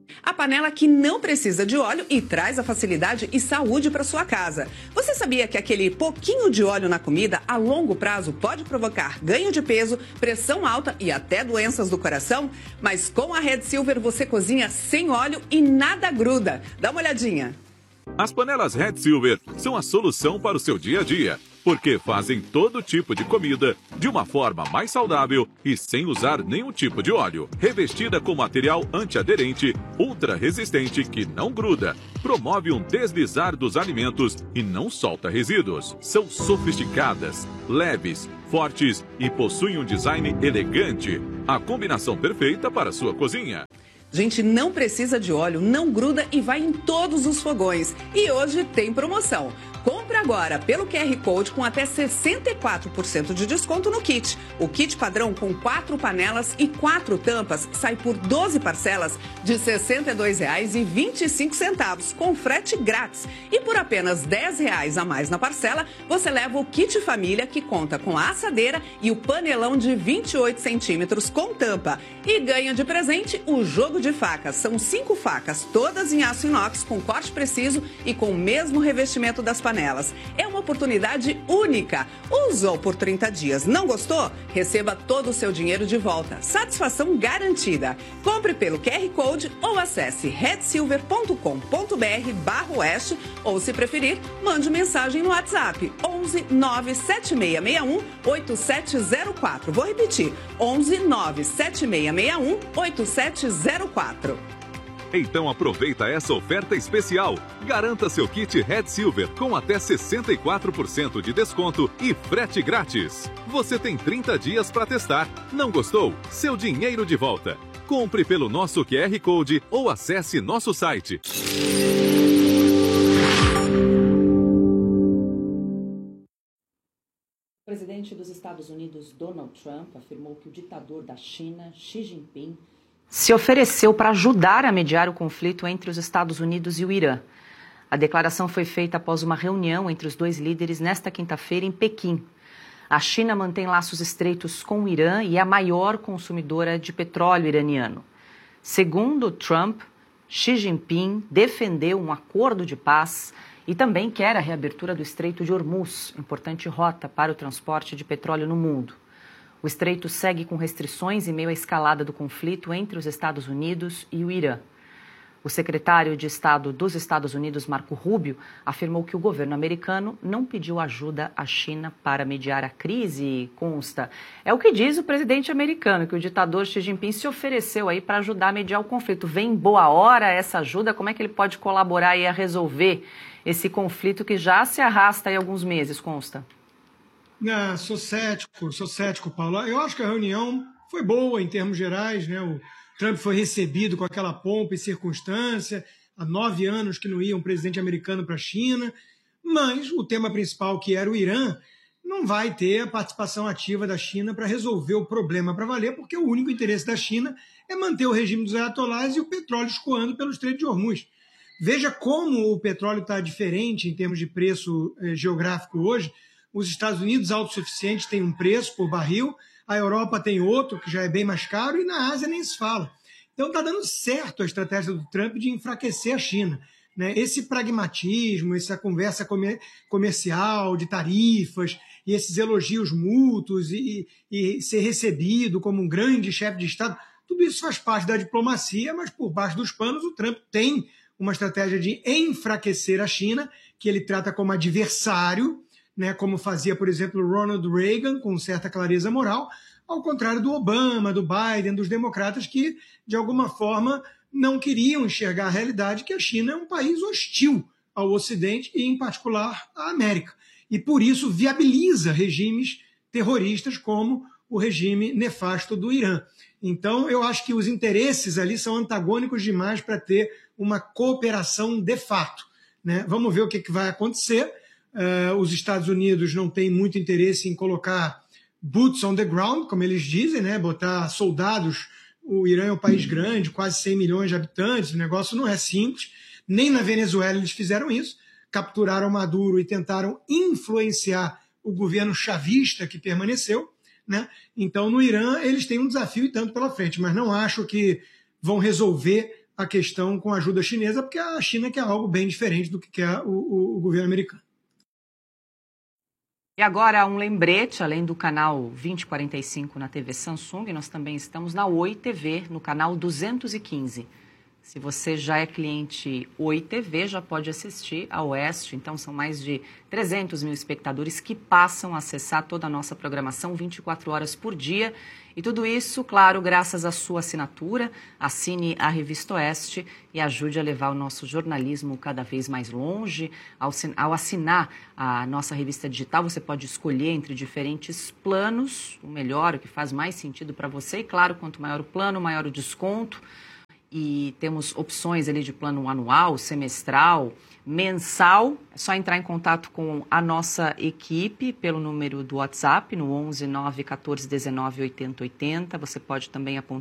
panela que não precisa de óleo e traz a facilidade e saúde para sua casa. Você sabia que aquele pouquinho de óleo na comida, a longo prazo, pode provocar ganho de peso, pressão alta e até doenças do coração? Mas com a Red Silver você cozinha sem óleo e nada gruda. Dá uma olhadinha. As panelas Red Silver são a solução para o seu dia a dia, porque fazem todo tipo de comida de uma forma mais saudável e sem usar nenhum tipo de óleo. Revestida com material antiaderente, ultra resistente que não gruda, promove um deslizar dos alimentos e não solta resíduos. São sofisticadas, leves, fortes e possuem um design elegante. A combinação perfeita para a sua cozinha. Gente, não precisa de óleo, não gruda e vai em todos os fogões. E hoje tem promoção. Compre agora pelo Q R Code com até sessenta e quatro por cento de desconto no kit. O kit padrão com quatro panelas e quatro tampas sai por doze parcelas de sessenta e dois reais e vinte e cinco centavos, com frete grátis. E por apenas dez reais a mais na parcela, você leva o kit família, que conta com a assadeira e o panelão de vinte e oito centímetros com tampa. E ganha de presente o jogo de facas. São cinco facas, todas em aço inox, com corte preciso e com o mesmo revestimento das panelas. É uma oportunidade única. Usou por trinta dias, não gostou? Receba todo o seu dinheiro de volta. Satisfação garantida. Compre pelo Q R Code ou acesse red silver ponto com ponto b r barra oeste ou, se preferir, mande mensagem no WhatsApp onze nove sete seis seis um oito sete zero quatro. Vou repetir, onze nove sete seis seis um oito sete zero quatro. Então aproveita essa oferta especial. Garanta seu kit Red Silver com até sessenta e quatro por cento de desconto e frete grátis. Você tem trinta dias para testar. Não gostou? Seu dinheiro de volta. Compre pelo nosso Q R Code ou acesse nosso site. O presidente dos Estados Unidos, Donald Trump, afirmou que o ditador da China, Xi Jinping, se ofereceu para ajudar a mediar o conflito entre os Estados Unidos e o Irã. A declaração foi feita após uma reunião entre os dois líderes nesta quinta-feira em Pequim. A China mantém laços estreitos com o Irã e é a maior consumidora de petróleo iraniano. Segundo Trump, Xi Jinping defendeu um acordo de paz e também quer a reabertura do Estreito de Hormuz, importante rota para o transporte de petróleo no mundo. O estreito segue com restrições em meio à escalada do conflito entre os Estados Unidos e o Irã. O secretário de Estado dos Estados Unidos, Marco Rubio, afirmou que o governo americano não pediu ajuda à China para mediar a crise, consta. É o que diz o presidente americano, que o ditador Xi Jinping se ofereceu aí para ajudar a mediar o conflito. Vem em boa hora essa ajuda? Como é que ele pode colaborar aí a resolver esse conflito que já se arrasta aí alguns meses, consta? Não, sou cético, sou cético, Paulo. Eu acho que a reunião foi boa em termos gerais, né? O Trump foi recebido com aquela pompa e circunstância. Há nove anos que não ia um presidente americano para a China. Mas o tema principal, que era o Irã, não vai ter a participação ativa da China para resolver o problema para valer, porque o único interesse da China é manter o regime dos ayatollahs e o petróleo escoando pelo Estreito de Hormuz. Veja como o petróleo está diferente em termos de preço eh, geográfico hoje. Os Estados Unidos, autossuficientes, têm um preço por barril, a Europa tem outro, que já é bem mais caro, e na Ásia nem se fala. Então está dando certo a estratégia do Trump de enfraquecer a China, né? Esse pragmatismo, essa conversa comer comercial, de tarifas, e esses elogios mútuos, e, e ser recebido como um grande chefe de Estado, tudo isso faz parte da diplomacia, mas por baixo dos panos o Trump tem uma estratégia de enfraquecer a China, que ele trata como adversário, né, como fazia, por exemplo, Ronald Reagan, com certa clareza moral, ao contrário do Obama, do Biden, dos democratas, que, de alguma forma, não queriam enxergar a realidade que a China é um país hostil ao Ocidente e, em particular, à América. E, por isso, viabiliza regimes terroristas como o regime nefasto do Irã. Então, eu acho que os interesses ali são antagônicos demais para ter uma cooperação de fato, né? Vamos ver o que, que vai acontecer. Uh, os Estados Unidos não têm muito interesse em colocar boots on the ground, como eles dizem, né? Botar soldados. O Irã é um país grande, quase cem milhões de habitantes, o negócio não é simples. Nem na Venezuela eles fizeram isso, capturaram Maduro e tentaram influenciar o governo chavista que permaneceu, né? Então, no Irã, eles têm um desafio e tanto pela frente, mas não acho que vão resolver a questão com a ajuda chinesa, porque a China quer algo bem diferente do que quer o, o, o governo americano. E agora um lembrete, além do canal vinte e quarenta e cinco na T V Samsung, nós também estamos na Oi T V, no canal duzentos e quinze. Se você já é cliente Oi T V, já pode assistir a Oeste. Então, são mais de trezentos mil espectadores que passam a acessar toda a nossa programação vinte e quatro horas por dia. E tudo isso, claro, graças à sua assinatura. Assine a Revista Oeste e ajude a levar o nosso jornalismo cada vez mais longe. Ao, ao assinar a nossa revista digital, você pode escolher entre diferentes planos, o melhor, o que faz mais sentido para você. E, claro, quanto maior o plano, maior o desconto. E temos opções ali de plano anual, semestral, mensal. É só entrar em contato com a nossa equipe pelo número do WhatsApp, no onze nove um quatro um nove oitenta oitenta. Você pode também apontar